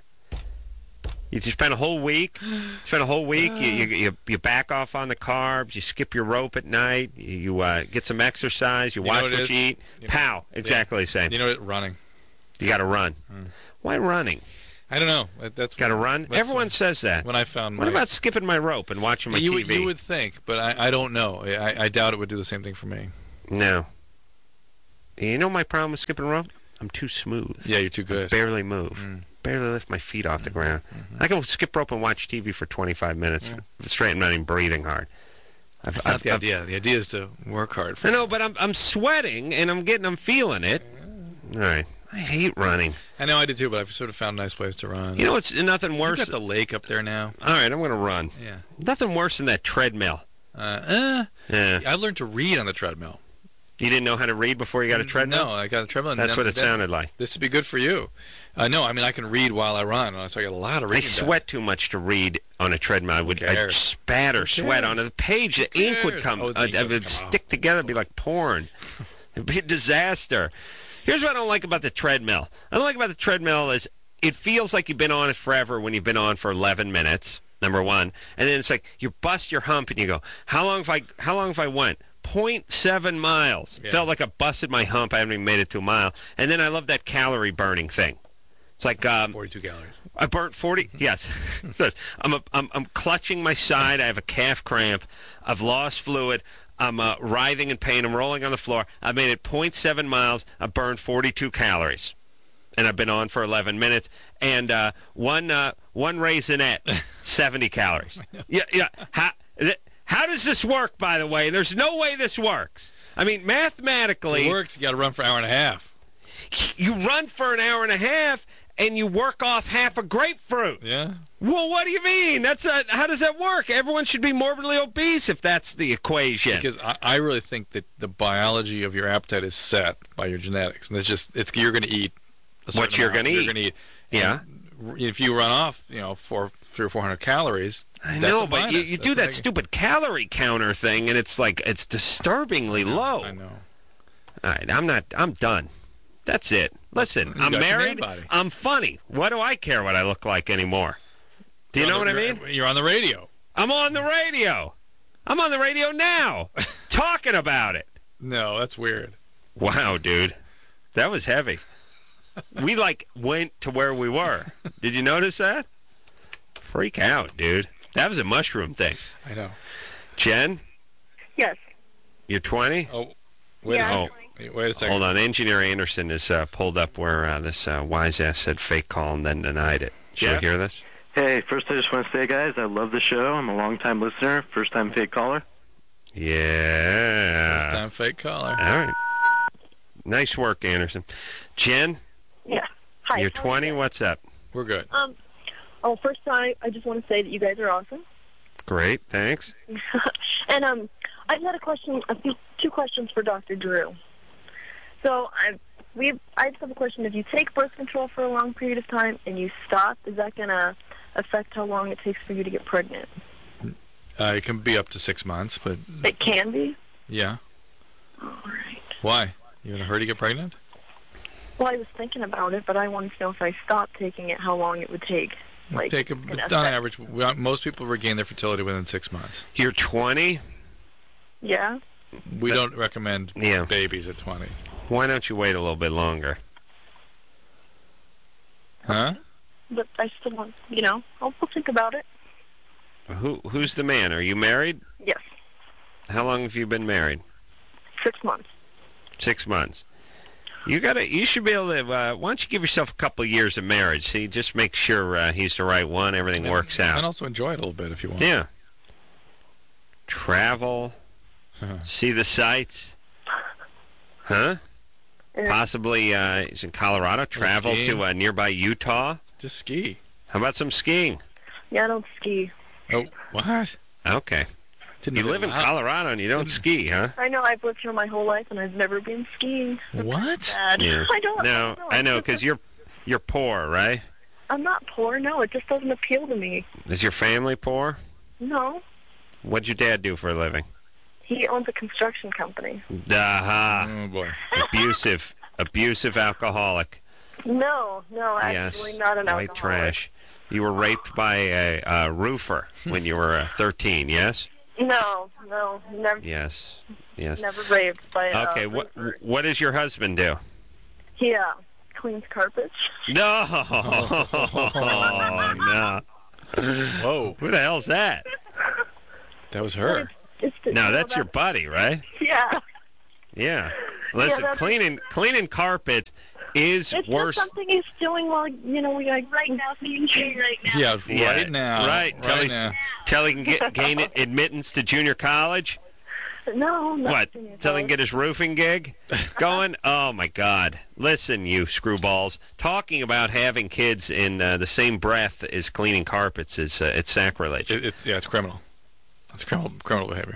[SPEAKER 1] You just spend a whole week. Spend a whole week. You, you you you back off on the carbs. You skip your rope at night. You, you uh, get some exercise. You,
[SPEAKER 2] You know
[SPEAKER 1] watch
[SPEAKER 2] what
[SPEAKER 1] what,
[SPEAKER 2] it
[SPEAKER 1] you
[SPEAKER 2] is?
[SPEAKER 1] eat.
[SPEAKER 2] You know-
[SPEAKER 1] Pow! Exactly the same.
[SPEAKER 2] You know what? Running.
[SPEAKER 1] You got to run. Why running?
[SPEAKER 2] I don't know. That- That's
[SPEAKER 1] Got to run.
[SPEAKER 2] that's
[SPEAKER 1] Everyone
[SPEAKER 2] when-
[SPEAKER 1] says that.
[SPEAKER 2] When I found
[SPEAKER 1] What
[SPEAKER 2] my,
[SPEAKER 1] about skipping my rope and watching my
[SPEAKER 2] you,
[SPEAKER 1] T
[SPEAKER 2] would-
[SPEAKER 1] V?
[SPEAKER 2] you would think, but I, I don't know. I, I doubt it would do the same thing for me.
[SPEAKER 1] No. You know my problem with skipping rope? I'm too smooth.
[SPEAKER 2] Yeah, you're too good.
[SPEAKER 1] Barely move.
[SPEAKER 2] Mm.
[SPEAKER 1] Barely lift my feet off the ground. I can skip rope and watch T V for twenty-five minutes straight. I'm not even breathing hard. I've,
[SPEAKER 2] That's not
[SPEAKER 1] I've-
[SPEAKER 2] the
[SPEAKER 1] I've-
[SPEAKER 2] idea. The idea is to work hard. For
[SPEAKER 1] I know, but I'm I'm sweating and I'm getting I'm feeling it. All right. I hate running.
[SPEAKER 2] I know I did too, but I've sort of found nice ways to run.
[SPEAKER 1] You know what's nothing
[SPEAKER 2] You
[SPEAKER 1] worse?
[SPEAKER 2] got the lake up there now.
[SPEAKER 1] All right, I'm going to run.
[SPEAKER 2] Yeah.
[SPEAKER 1] Nothing worse than that treadmill.
[SPEAKER 2] Uh, uh,
[SPEAKER 1] Yeah.
[SPEAKER 2] I learned to read on the treadmill.
[SPEAKER 1] You didn't know how to read before you got a treadmill?
[SPEAKER 2] No, I got a treadmill. and
[SPEAKER 1] That's
[SPEAKER 2] then-
[SPEAKER 1] what it
[SPEAKER 2] then-
[SPEAKER 1] sounded like.
[SPEAKER 2] This would be good for you. Uh, no, I mean I can read while I run, so I got a lot of
[SPEAKER 1] I
[SPEAKER 2] reading. done.
[SPEAKER 1] sweat too much to read on a treadmill. I would I'd
[SPEAKER 2] cares?
[SPEAKER 1] spatter sweat
[SPEAKER 2] cares?
[SPEAKER 1] onto the page. The ink would
[SPEAKER 2] cares?
[SPEAKER 1] come.
[SPEAKER 2] Oh, the
[SPEAKER 1] uh,
[SPEAKER 2] ink
[SPEAKER 1] it
[SPEAKER 2] would
[SPEAKER 1] would
[SPEAKER 2] come
[SPEAKER 1] stick
[SPEAKER 2] out.
[SPEAKER 1] together. It'd be like porn. It'd be a disaster. Here's what I don't like about the treadmill. I don't like about the treadmill is it feels like you've been on it forever when you've been on for eleven minutes. Number one, and then it's like you bust your hump and you go, how long have I? How long have I went? zero point seven miles.
[SPEAKER 2] Yeah.
[SPEAKER 1] Felt like I busted my hump. I haven't even made it to a mile. And then I love that calorie burning thing. It's like um,
[SPEAKER 2] forty-two calories.
[SPEAKER 1] I burnt forty. Yes, it says I'm, a, I'm I'm clutching my side. I have a calf cramp. I've lost fluid. I'm uh, writhing in pain. I'm rolling on the floor. I made it zero point seven miles. I burned forty-two calories, and I've been on for eleven minutes. And uh, one uh, one raisinette, seventy calories. Yeah, yeah. How, how does this work? By the way, there's no way this works. I mean, mathematically,
[SPEAKER 2] It works. You got to run for an hour and a half.
[SPEAKER 1] you run for an hour and a half, and you work off half a grapefruit.
[SPEAKER 2] Yeah.
[SPEAKER 1] Well, what do you mean? That's a, how does that work? Everyone should be morbidly obese if that's the equation.
[SPEAKER 2] Because I, I really think that the biology of your appetite is set by your genetics, and it's just it's you're going to eat. A certain
[SPEAKER 1] What you're
[SPEAKER 2] amount.
[SPEAKER 1] gonna
[SPEAKER 2] You're
[SPEAKER 1] eat.
[SPEAKER 2] going to eat.
[SPEAKER 1] Yeah.
[SPEAKER 2] And if you run off, you know, four, three or four hundred calories.
[SPEAKER 1] I
[SPEAKER 2] that's
[SPEAKER 1] know,
[SPEAKER 2] a
[SPEAKER 1] but you,
[SPEAKER 2] minus.
[SPEAKER 1] you
[SPEAKER 2] That's
[SPEAKER 1] do
[SPEAKER 2] a
[SPEAKER 1] that
[SPEAKER 2] neg-
[SPEAKER 1] stupid calorie counter thing, and it's like it's disturbingly low.
[SPEAKER 2] I know.
[SPEAKER 1] All right, I'm not. I'm done. That's it. Listen,
[SPEAKER 2] You
[SPEAKER 1] I'm
[SPEAKER 2] got your man
[SPEAKER 1] married.
[SPEAKER 2] body.
[SPEAKER 1] I'm funny. What do I care what I look like anymore? Do you
[SPEAKER 2] You're
[SPEAKER 1] know
[SPEAKER 2] on
[SPEAKER 1] what I
[SPEAKER 2] the-
[SPEAKER 1] mean?
[SPEAKER 2] you're- You're on the radio.
[SPEAKER 1] I'm on the radio. I'm on the radio now, talking about it.
[SPEAKER 2] No, that's weird.
[SPEAKER 1] Wow, dude, that was heavy. We like went to where we were. Did you notice that? Freak out, dude. That was a mushroom thing.
[SPEAKER 2] I know.
[SPEAKER 1] Jen,
[SPEAKER 3] Yes.
[SPEAKER 1] you're twenty?
[SPEAKER 2] Oh, wait
[SPEAKER 3] Yeah.
[SPEAKER 2] a
[SPEAKER 1] Oh,
[SPEAKER 2] second. Wait, wait a second.
[SPEAKER 1] hold on. Engineer Anderson is uh, pulled up where uh, this uh, wise ass said fake call and then denied it. Should
[SPEAKER 2] Jeff?
[SPEAKER 1] we hear this?
[SPEAKER 4] Hey, first I just want to say, guys, I love the show. I'm a long-time listener, first-time fake caller.
[SPEAKER 1] Yeah.
[SPEAKER 2] Time fake caller.
[SPEAKER 1] All right. Nice work, Anderson. Jen,
[SPEAKER 3] Yeah. Hi.
[SPEAKER 1] you're
[SPEAKER 3] how are
[SPEAKER 1] twenty.
[SPEAKER 3] you?
[SPEAKER 1] What's up?
[SPEAKER 2] We're good.
[SPEAKER 3] Um. Oh, first time, I just want to say that you guys are awesome.
[SPEAKER 1] Great. Thanks.
[SPEAKER 3] And um, I just had a question, a few, two questions for Doctor Drew. So I, we, I just have a question. If you take birth control for a long period of time and you stop, is that going to affect how long it takes for you to get pregnant?
[SPEAKER 2] Uh, it can be up to six months, but
[SPEAKER 3] It can be.
[SPEAKER 2] yeah.
[SPEAKER 3] All right.
[SPEAKER 2] Why? You in a hurry to get pregnant?
[SPEAKER 3] Well, I was thinking about it, but I wanted to know if I stopped taking it, how long it would take. Like,
[SPEAKER 2] Take a,
[SPEAKER 3] in
[SPEAKER 2] on
[SPEAKER 3] effect.
[SPEAKER 2] average, we, most people regain their fertility within six months.
[SPEAKER 1] You're twenty?
[SPEAKER 3] Yeah.
[SPEAKER 2] We don't recommend
[SPEAKER 1] Yeah.
[SPEAKER 2] babies at twenty.
[SPEAKER 1] Why don't you wait a little bit longer?
[SPEAKER 2] Huh?
[SPEAKER 3] But I still want, you know, I'll, I'll think about it.
[SPEAKER 1] Who Who's the man? Are you married?
[SPEAKER 3] Yes.
[SPEAKER 1] How long have you been married?
[SPEAKER 3] Six months.
[SPEAKER 1] Six months. You gotta. You should be able to. Uh, why don't you give yourself a couple years of marriage? See, just make sure uh, he's the right one. Everything works
[SPEAKER 2] And
[SPEAKER 1] out.
[SPEAKER 2] also enjoy it a little bit if you want.
[SPEAKER 1] Yeah. Travel. See the sights. Huh?
[SPEAKER 3] Yeah.
[SPEAKER 1] Possibly. Uh, he's in Colorado. Travel
[SPEAKER 2] skiing.
[SPEAKER 1] to uh, nearby Utah.
[SPEAKER 2] Just ski.
[SPEAKER 1] How about some skiing?
[SPEAKER 3] Yeah, I don't ski.
[SPEAKER 2] Oh, what?
[SPEAKER 1] Okay.
[SPEAKER 2] Didn't
[SPEAKER 1] You
[SPEAKER 2] know
[SPEAKER 1] live in
[SPEAKER 2] that.
[SPEAKER 1] Colorado and you don't ski, huh?
[SPEAKER 3] I know I've lived here my whole life and I've never been skiing.
[SPEAKER 2] What?
[SPEAKER 3] Bad.
[SPEAKER 1] Yeah.
[SPEAKER 3] I don't.
[SPEAKER 1] No, I know, because you're you're poor, right?
[SPEAKER 3] I'm not poor. No, it just doesn't appeal to me.
[SPEAKER 1] Is your family poor?
[SPEAKER 3] No,
[SPEAKER 1] What'd your dad do for a living?
[SPEAKER 3] he owns a construction company.
[SPEAKER 1] Aha.
[SPEAKER 2] Oh boy.
[SPEAKER 1] Abusive, abusive alcoholic.
[SPEAKER 3] No, no, actually
[SPEAKER 1] Yes.
[SPEAKER 3] not an
[SPEAKER 1] White
[SPEAKER 3] alcoholic.
[SPEAKER 1] trash. You were raped by a, a roofer when you were uh, thirteen, yes?
[SPEAKER 3] No, no, never,
[SPEAKER 1] Yes. Yes.
[SPEAKER 3] never raped by.
[SPEAKER 1] Okay,
[SPEAKER 3] Uh,
[SPEAKER 1] what
[SPEAKER 3] roofer.
[SPEAKER 1] what does your husband do?
[SPEAKER 3] Yeah, cleans carpets.
[SPEAKER 1] No, no.
[SPEAKER 2] Whoa,
[SPEAKER 1] Who the hell's that?
[SPEAKER 2] that was her.
[SPEAKER 3] It's the,
[SPEAKER 1] No,
[SPEAKER 3] you know,
[SPEAKER 1] that's your buddy, right?
[SPEAKER 3] Yeah.
[SPEAKER 1] Yeah. Listen,
[SPEAKER 3] that's-
[SPEAKER 1] cleaning cleaning carpets is
[SPEAKER 3] It's
[SPEAKER 1] worse.
[SPEAKER 3] just something he's doing while, you know, we like right now, being here right now.
[SPEAKER 2] Yeah,
[SPEAKER 1] Yeah,
[SPEAKER 2] right now.
[SPEAKER 1] Right. Till,
[SPEAKER 2] right
[SPEAKER 1] he's,
[SPEAKER 2] now.
[SPEAKER 1] till he can get, gain admittance to junior college.
[SPEAKER 3] No, not
[SPEAKER 1] What?
[SPEAKER 3] junior
[SPEAKER 1] Till he can
[SPEAKER 3] college.
[SPEAKER 1] get his roofing gig going? Oh, my God. Listen, you screwballs. Talking about having kids in uh, the same breath as cleaning carpets is uh, it's sacrilege.
[SPEAKER 2] It, it's yeah, it's criminal. It's criminal criminal behavior.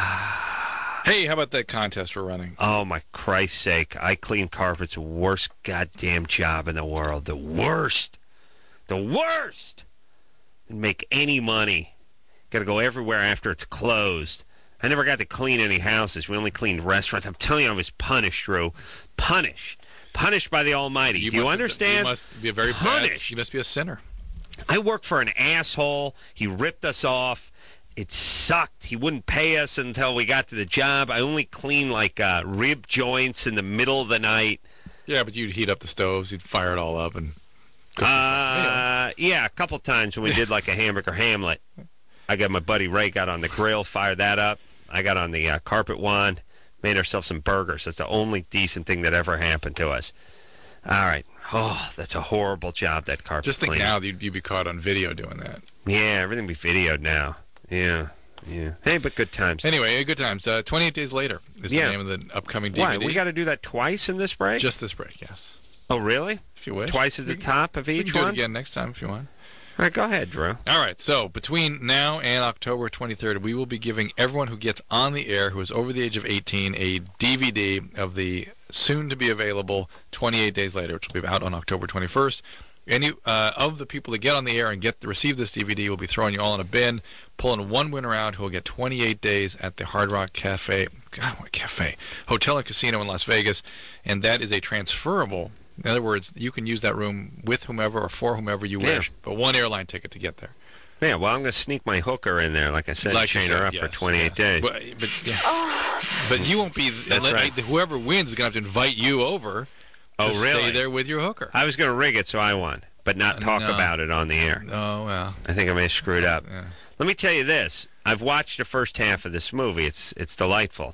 [SPEAKER 2] Hey, how about that contest we're running?
[SPEAKER 1] Oh, my Christ's sake. I clean carpets, the worst goddamn job in the world. The worst. The worst. Didn't make any money. Got to go everywhere after it's closed. I never got to clean any houses. We only cleaned restaurants. I'm telling you, I was punished, Drew. Punished. Punished by the Almighty. Do you
[SPEAKER 2] must have-
[SPEAKER 1] understand?
[SPEAKER 2] you must be a very bad.
[SPEAKER 1] Punished.
[SPEAKER 2] You must be a sinner.
[SPEAKER 1] I worked for an asshole. He ripped us off. It sucked. He wouldn't pay us until we got to the job. I only cleaned like uh, rib joints in the middle of the night.
[SPEAKER 2] Yeah, but you'd heat up the stoves, you'd fire it all up, and cook yourself a meal.
[SPEAKER 1] Uh, yeah, a couple times when we did like a hamburger Hamlet. I got my buddy Ray got on the grill, fired that up. I got on the uh, carpet wand, made ourselves some burgers. That's the only decent thing that ever happened to us. All right. Oh, that's a horrible job, that carpet
[SPEAKER 2] Just think
[SPEAKER 1] cleaning.
[SPEAKER 2] now that you'd, you'd be caught on video doing that.
[SPEAKER 1] Yeah, everything be videoed now. Yeah, yeah. Hey, but good times.
[SPEAKER 2] Anyway, good times. Uh, twenty-eight Days Later is
[SPEAKER 1] Yeah.
[SPEAKER 2] the name of the upcoming D V D.
[SPEAKER 1] Why? We got to do that twice in this break?
[SPEAKER 2] Just this break, yes.
[SPEAKER 1] Oh, really?
[SPEAKER 2] If you wish.
[SPEAKER 1] Twice at the top of
[SPEAKER 2] We
[SPEAKER 1] each
[SPEAKER 2] can do
[SPEAKER 1] one?
[SPEAKER 2] it again next time if you want.
[SPEAKER 1] All right, go ahead, Drew.
[SPEAKER 2] All right, so between now and October twenty-third, we will be giving everyone who gets on the air who is over the age of eighteen a D V D of the soon-to-be-available twenty-eight Days Later, which will be out on October twenty-first. Any uh, of the people that get on the air and get to receive this D V D will be throwing you all in a bin, pulling one winner out who will get twenty-eight days at the Hard Rock Cafe, God, what cafe, hotel and casino in Las Vegas, and that is a transferable. In other words, you can use that room with whomever or for whomever you
[SPEAKER 1] Yeah.
[SPEAKER 2] wish, but one airline ticket to get there.
[SPEAKER 1] Yeah, well, I'm going to sneak my hooker in there, like I said,
[SPEAKER 2] Like you
[SPEAKER 1] chain her
[SPEAKER 2] said,
[SPEAKER 1] up for
[SPEAKER 2] yes,
[SPEAKER 1] twenty-eight
[SPEAKER 2] yes.
[SPEAKER 1] days.
[SPEAKER 2] But, but, yeah. But you won't be.
[SPEAKER 1] That's
[SPEAKER 2] let-
[SPEAKER 1] right.
[SPEAKER 2] Whoever wins is going to have to invite you over.
[SPEAKER 1] Oh,
[SPEAKER 2] to
[SPEAKER 1] really?
[SPEAKER 2] Stay there with your hooker.
[SPEAKER 1] I was going to rig it so I won, but not talk
[SPEAKER 2] No.
[SPEAKER 1] about it on the air.
[SPEAKER 2] Oh well.
[SPEAKER 1] I think I may have screwed up.
[SPEAKER 2] Yeah.
[SPEAKER 1] Let me tell you this. I've watched the first half of this movie. It's it's delightful.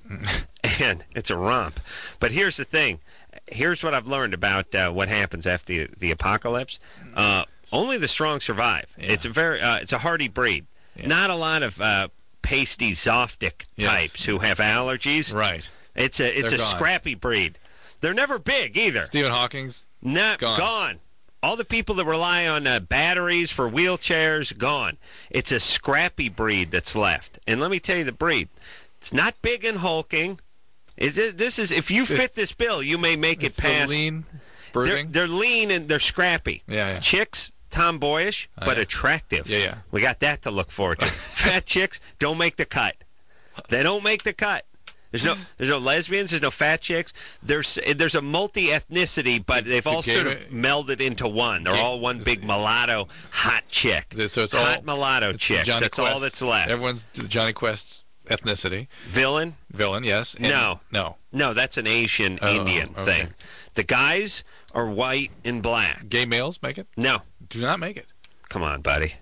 [SPEAKER 1] And it's a romp. But here's the thing. Here's what I've learned about uh, what happens after the, the apocalypse. Uh, only the strong survive.
[SPEAKER 2] Yeah.
[SPEAKER 1] It's a very uh, it's a hardy breed.
[SPEAKER 2] Yeah.
[SPEAKER 1] Not a lot of uh, pasty Zoftic
[SPEAKER 2] Yes.
[SPEAKER 1] types who have allergies.
[SPEAKER 2] Right.
[SPEAKER 1] It's a it's
[SPEAKER 2] They're
[SPEAKER 1] a
[SPEAKER 2] gone.
[SPEAKER 1] scrappy breed. They're never big either.
[SPEAKER 2] Stephen Hawking's.
[SPEAKER 1] Not
[SPEAKER 2] Gone.
[SPEAKER 1] gone. All the people that rely on uh, batteries for wheelchairs, gone. It's a scrappy breed that's left. And let me tell you the breed. It's not big and hulking. Is it? This is if you fit this bill, you may make it
[SPEAKER 2] It's the
[SPEAKER 1] past.
[SPEAKER 2] lean,
[SPEAKER 1] They're,
[SPEAKER 2] brooding.
[SPEAKER 1] they're lean and they're scrappy.
[SPEAKER 2] Yeah, yeah.
[SPEAKER 1] Chicks, tomboyish,
[SPEAKER 2] Oh,
[SPEAKER 1] but
[SPEAKER 2] yeah.
[SPEAKER 1] attractive.
[SPEAKER 2] Yeah, yeah.
[SPEAKER 1] We got that to look forward to. Fat chicks don't make the cut. They don't make the cut. There's no, there's no lesbians. There's no fat chicks. There's, there's a multi-ethnicity, but they've all
[SPEAKER 2] gay
[SPEAKER 1] sort of
[SPEAKER 2] ma-
[SPEAKER 1] melded into one. They're
[SPEAKER 2] Gay-
[SPEAKER 1] all one big mulatto hot chick.
[SPEAKER 2] So it's
[SPEAKER 1] hot
[SPEAKER 2] all
[SPEAKER 1] mulatto
[SPEAKER 2] it's the
[SPEAKER 1] chicks.
[SPEAKER 2] Johnny
[SPEAKER 1] That's
[SPEAKER 2] Quest.
[SPEAKER 1] all that's left.
[SPEAKER 2] Everyone's the Johnny Quest's ethnicity.
[SPEAKER 1] Villain?
[SPEAKER 2] Villain, yes. And-
[SPEAKER 1] No.
[SPEAKER 2] No.
[SPEAKER 1] No, that's an Asian
[SPEAKER 2] Oh,
[SPEAKER 1] Indian
[SPEAKER 2] okay.
[SPEAKER 1] thing. The guys are white and black.
[SPEAKER 2] Gay males make it?
[SPEAKER 1] No,
[SPEAKER 2] Do not make it.
[SPEAKER 1] come on, buddy.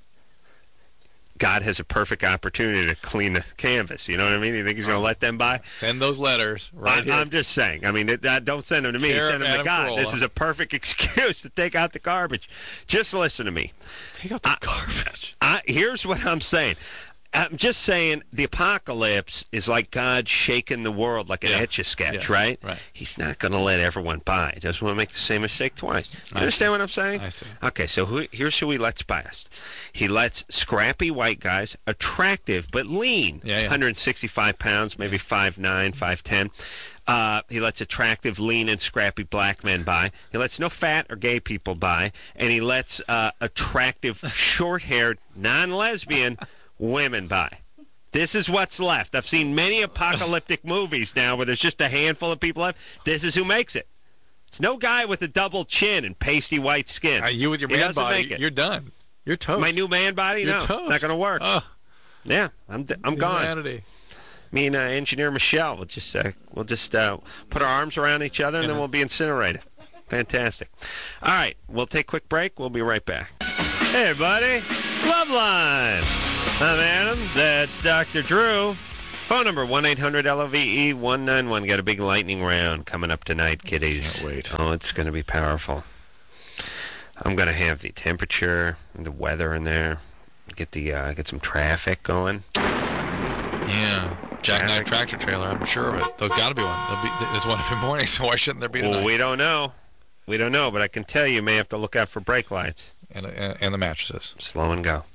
[SPEAKER 1] God has a perfect opportunity to clean the canvas. You know what I mean? You think he's going to let them by?
[SPEAKER 2] Send those letters right
[SPEAKER 1] I,
[SPEAKER 2] here.
[SPEAKER 1] I'm just saying. I mean, it, uh, don't send them to me.
[SPEAKER 2] Care
[SPEAKER 1] Send
[SPEAKER 2] of
[SPEAKER 1] them to
[SPEAKER 2] Adam
[SPEAKER 1] God.
[SPEAKER 2] Carolla.
[SPEAKER 1] This is a perfect excuse to take out the garbage. Just listen to me.
[SPEAKER 2] Take out the garbage.
[SPEAKER 1] I, here's what I'm saying. I'm just saying the apocalypse is like God shaking the world like an
[SPEAKER 2] Yeah.
[SPEAKER 1] Etch-a-Sketch,
[SPEAKER 2] Yeah,
[SPEAKER 1] right?
[SPEAKER 2] right.
[SPEAKER 1] He's not going to let everyone by. He doesn't want to make the same mistake twice. You
[SPEAKER 2] I
[SPEAKER 1] understand
[SPEAKER 2] see.
[SPEAKER 1] what I'm saying?
[SPEAKER 2] I see.
[SPEAKER 1] Okay, so who, here's who he lets past. He lets scrappy white guys, attractive but lean,
[SPEAKER 2] Yeah, yeah.
[SPEAKER 1] one hundred sixty-five pounds, maybe five nine, five ten. Uh, he lets attractive, lean, and scrappy black men by. He lets no fat or gay people by. And he lets uh, attractive, short-haired, non-lesbian women by. This is what's left. I've seen many apocalyptic movies now where there's just a handful of people left. This is who makes it. It's no guy with a double chin and pasty white skin.
[SPEAKER 2] Uh, you with your
[SPEAKER 1] He
[SPEAKER 2] man
[SPEAKER 1] doesn't
[SPEAKER 2] body,
[SPEAKER 1] make it.
[SPEAKER 2] you're done. You're toast.
[SPEAKER 1] My new man body?
[SPEAKER 2] You're
[SPEAKER 1] No,
[SPEAKER 2] toast.
[SPEAKER 1] not going to work.
[SPEAKER 2] Oh,
[SPEAKER 1] Yeah, I'm I'm gone.
[SPEAKER 2] humanity.
[SPEAKER 1] Me and uh, engineer Michelle will just uh, we'll just uh, put our arms around each other and then we'll be incinerated. Fantastic. All right, we'll take a quick break. We'll be right back. Hey, everybody. Love Line. I'm Adam. That's Doctor Drew. Phone number one eight hundred L O V E one nine one. Got a big lightning round coming up tonight, kiddies.
[SPEAKER 2] Can't wait.
[SPEAKER 1] Oh, it's going to be powerful. I'm going to have the temperature and the weather in there. Get the uh, get some traffic going.
[SPEAKER 2] Yeah. Jackknife tractor trailer, I'm sure of it. There's got to be one. There'll be, there's one every morning, so why shouldn't there be tonight?
[SPEAKER 1] Well, we don't know. We don't know, but I can tell you, you may have to look out for brake lights.
[SPEAKER 2] And, and, and the mattresses.
[SPEAKER 1] Slow and go.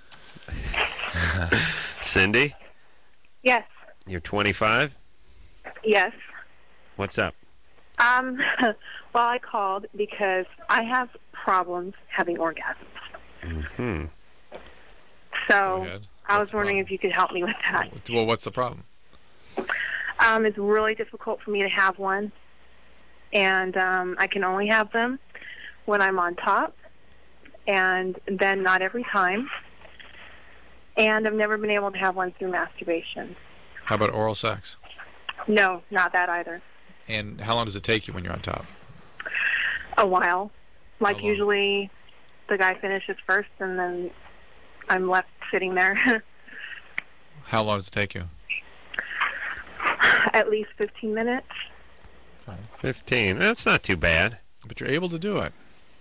[SPEAKER 1] Cindy,
[SPEAKER 3] Yes.
[SPEAKER 1] you're twenty-five?
[SPEAKER 3] Yes.
[SPEAKER 1] What's up?
[SPEAKER 3] Um, well, I called because I have problems having orgasms.
[SPEAKER 1] Mm-hmm.
[SPEAKER 2] Go
[SPEAKER 3] So
[SPEAKER 2] ahead.
[SPEAKER 3] I
[SPEAKER 2] What's
[SPEAKER 3] was
[SPEAKER 2] the
[SPEAKER 3] wondering
[SPEAKER 2] problem?
[SPEAKER 3] if you could help me with that.
[SPEAKER 2] Well, what's the problem?
[SPEAKER 3] Um, it's really difficult for me to have one, and um, I can only have them when I'm on top, and then not every time. And I've never been able to have one through masturbation.
[SPEAKER 2] How about oral sex?
[SPEAKER 3] No, not that either.
[SPEAKER 2] And how long does it take you when you're on top?
[SPEAKER 3] A while. Like
[SPEAKER 2] How long?
[SPEAKER 3] usually the guy finishes first, and then I'm left sitting there.
[SPEAKER 2] How long does it take you?
[SPEAKER 3] At least fifteen minutes.
[SPEAKER 1] fifteen. That's not too bad.
[SPEAKER 2] But you're able to do it.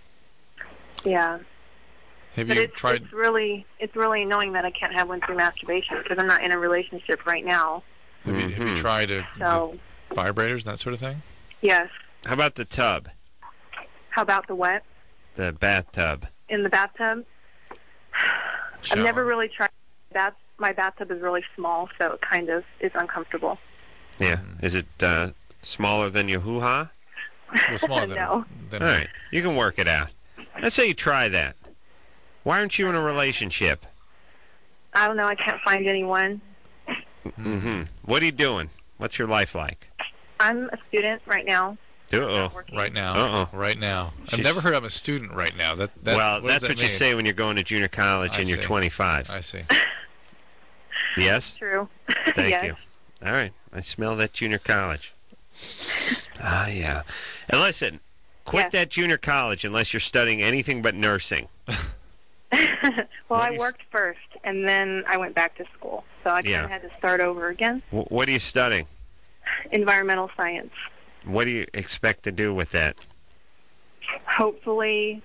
[SPEAKER 3] Yeah.
[SPEAKER 2] Have
[SPEAKER 3] But
[SPEAKER 2] you
[SPEAKER 3] it's,
[SPEAKER 2] tried?
[SPEAKER 3] it's really it's really annoying that I can't have one through masturbation because I'm not in a relationship right now.
[SPEAKER 2] Have you, have you
[SPEAKER 1] Mhm.
[SPEAKER 2] tried uh,
[SPEAKER 3] So,
[SPEAKER 2] the vibrators and that sort of thing?
[SPEAKER 3] yes.
[SPEAKER 1] How about the tub?
[SPEAKER 3] How about the wet
[SPEAKER 1] The bathtub?
[SPEAKER 3] in the bathtub?
[SPEAKER 2] Shower.
[SPEAKER 3] I've never really tried that. My bathtub is really small, so it kind of is uncomfortable.
[SPEAKER 1] Yeah. Is it uh, smaller than your hoo-ha?
[SPEAKER 2] Well, smaller than,
[SPEAKER 3] No.
[SPEAKER 2] than
[SPEAKER 1] All right. You can work it out. Let's say you try that. Why aren't you in a relationship?
[SPEAKER 3] I don't know. I can't find anyone.
[SPEAKER 1] Mm-hmm. What are you doing? What's your life like?
[SPEAKER 3] I'm a student right now.
[SPEAKER 1] Uh-oh.
[SPEAKER 3] Working.
[SPEAKER 2] right now.
[SPEAKER 1] Uh-oh.
[SPEAKER 2] Right now. I've
[SPEAKER 1] She's-
[SPEAKER 2] never heard I'm a student right now. That, that
[SPEAKER 1] well,
[SPEAKER 2] what does
[SPEAKER 1] that's
[SPEAKER 2] that
[SPEAKER 1] what you
[SPEAKER 2] mean?
[SPEAKER 1] say when you're going to junior college
[SPEAKER 2] I
[SPEAKER 1] and you're
[SPEAKER 2] see.
[SPEAKER 1] twenty-five.
[SPEAKER 2] I see.
[SPEAKER 1] Yes?
[SPEAKER 3] True.
[SPEAKER 1] Thank
[SPEAKER 3] yes.
[SPEAKER 1] you. All right. I smell that junior college. Ah, yeah. And listen, quit
[SPEAKER 3] Yes.
[SPEAKER 1] that junior college unless you're studying anything but nursing.
[SPEAKER 3] well,
[SPEAKER 1] What
[SPEAKER 3] I
[SPEAKER 1] do you-
[SPEAKER 3] worked first, and then I went back to school, so I kind
[SPEAKER 1] Yeah.
[SPEAKER 3] of had to start over again.
[SPEAKER 1] W- what are you studying?
[SPEAKER 3] Environmental science.
[SPEAKER 1] What do you expect to do with that?
[SPEAKER 3] Hopefully,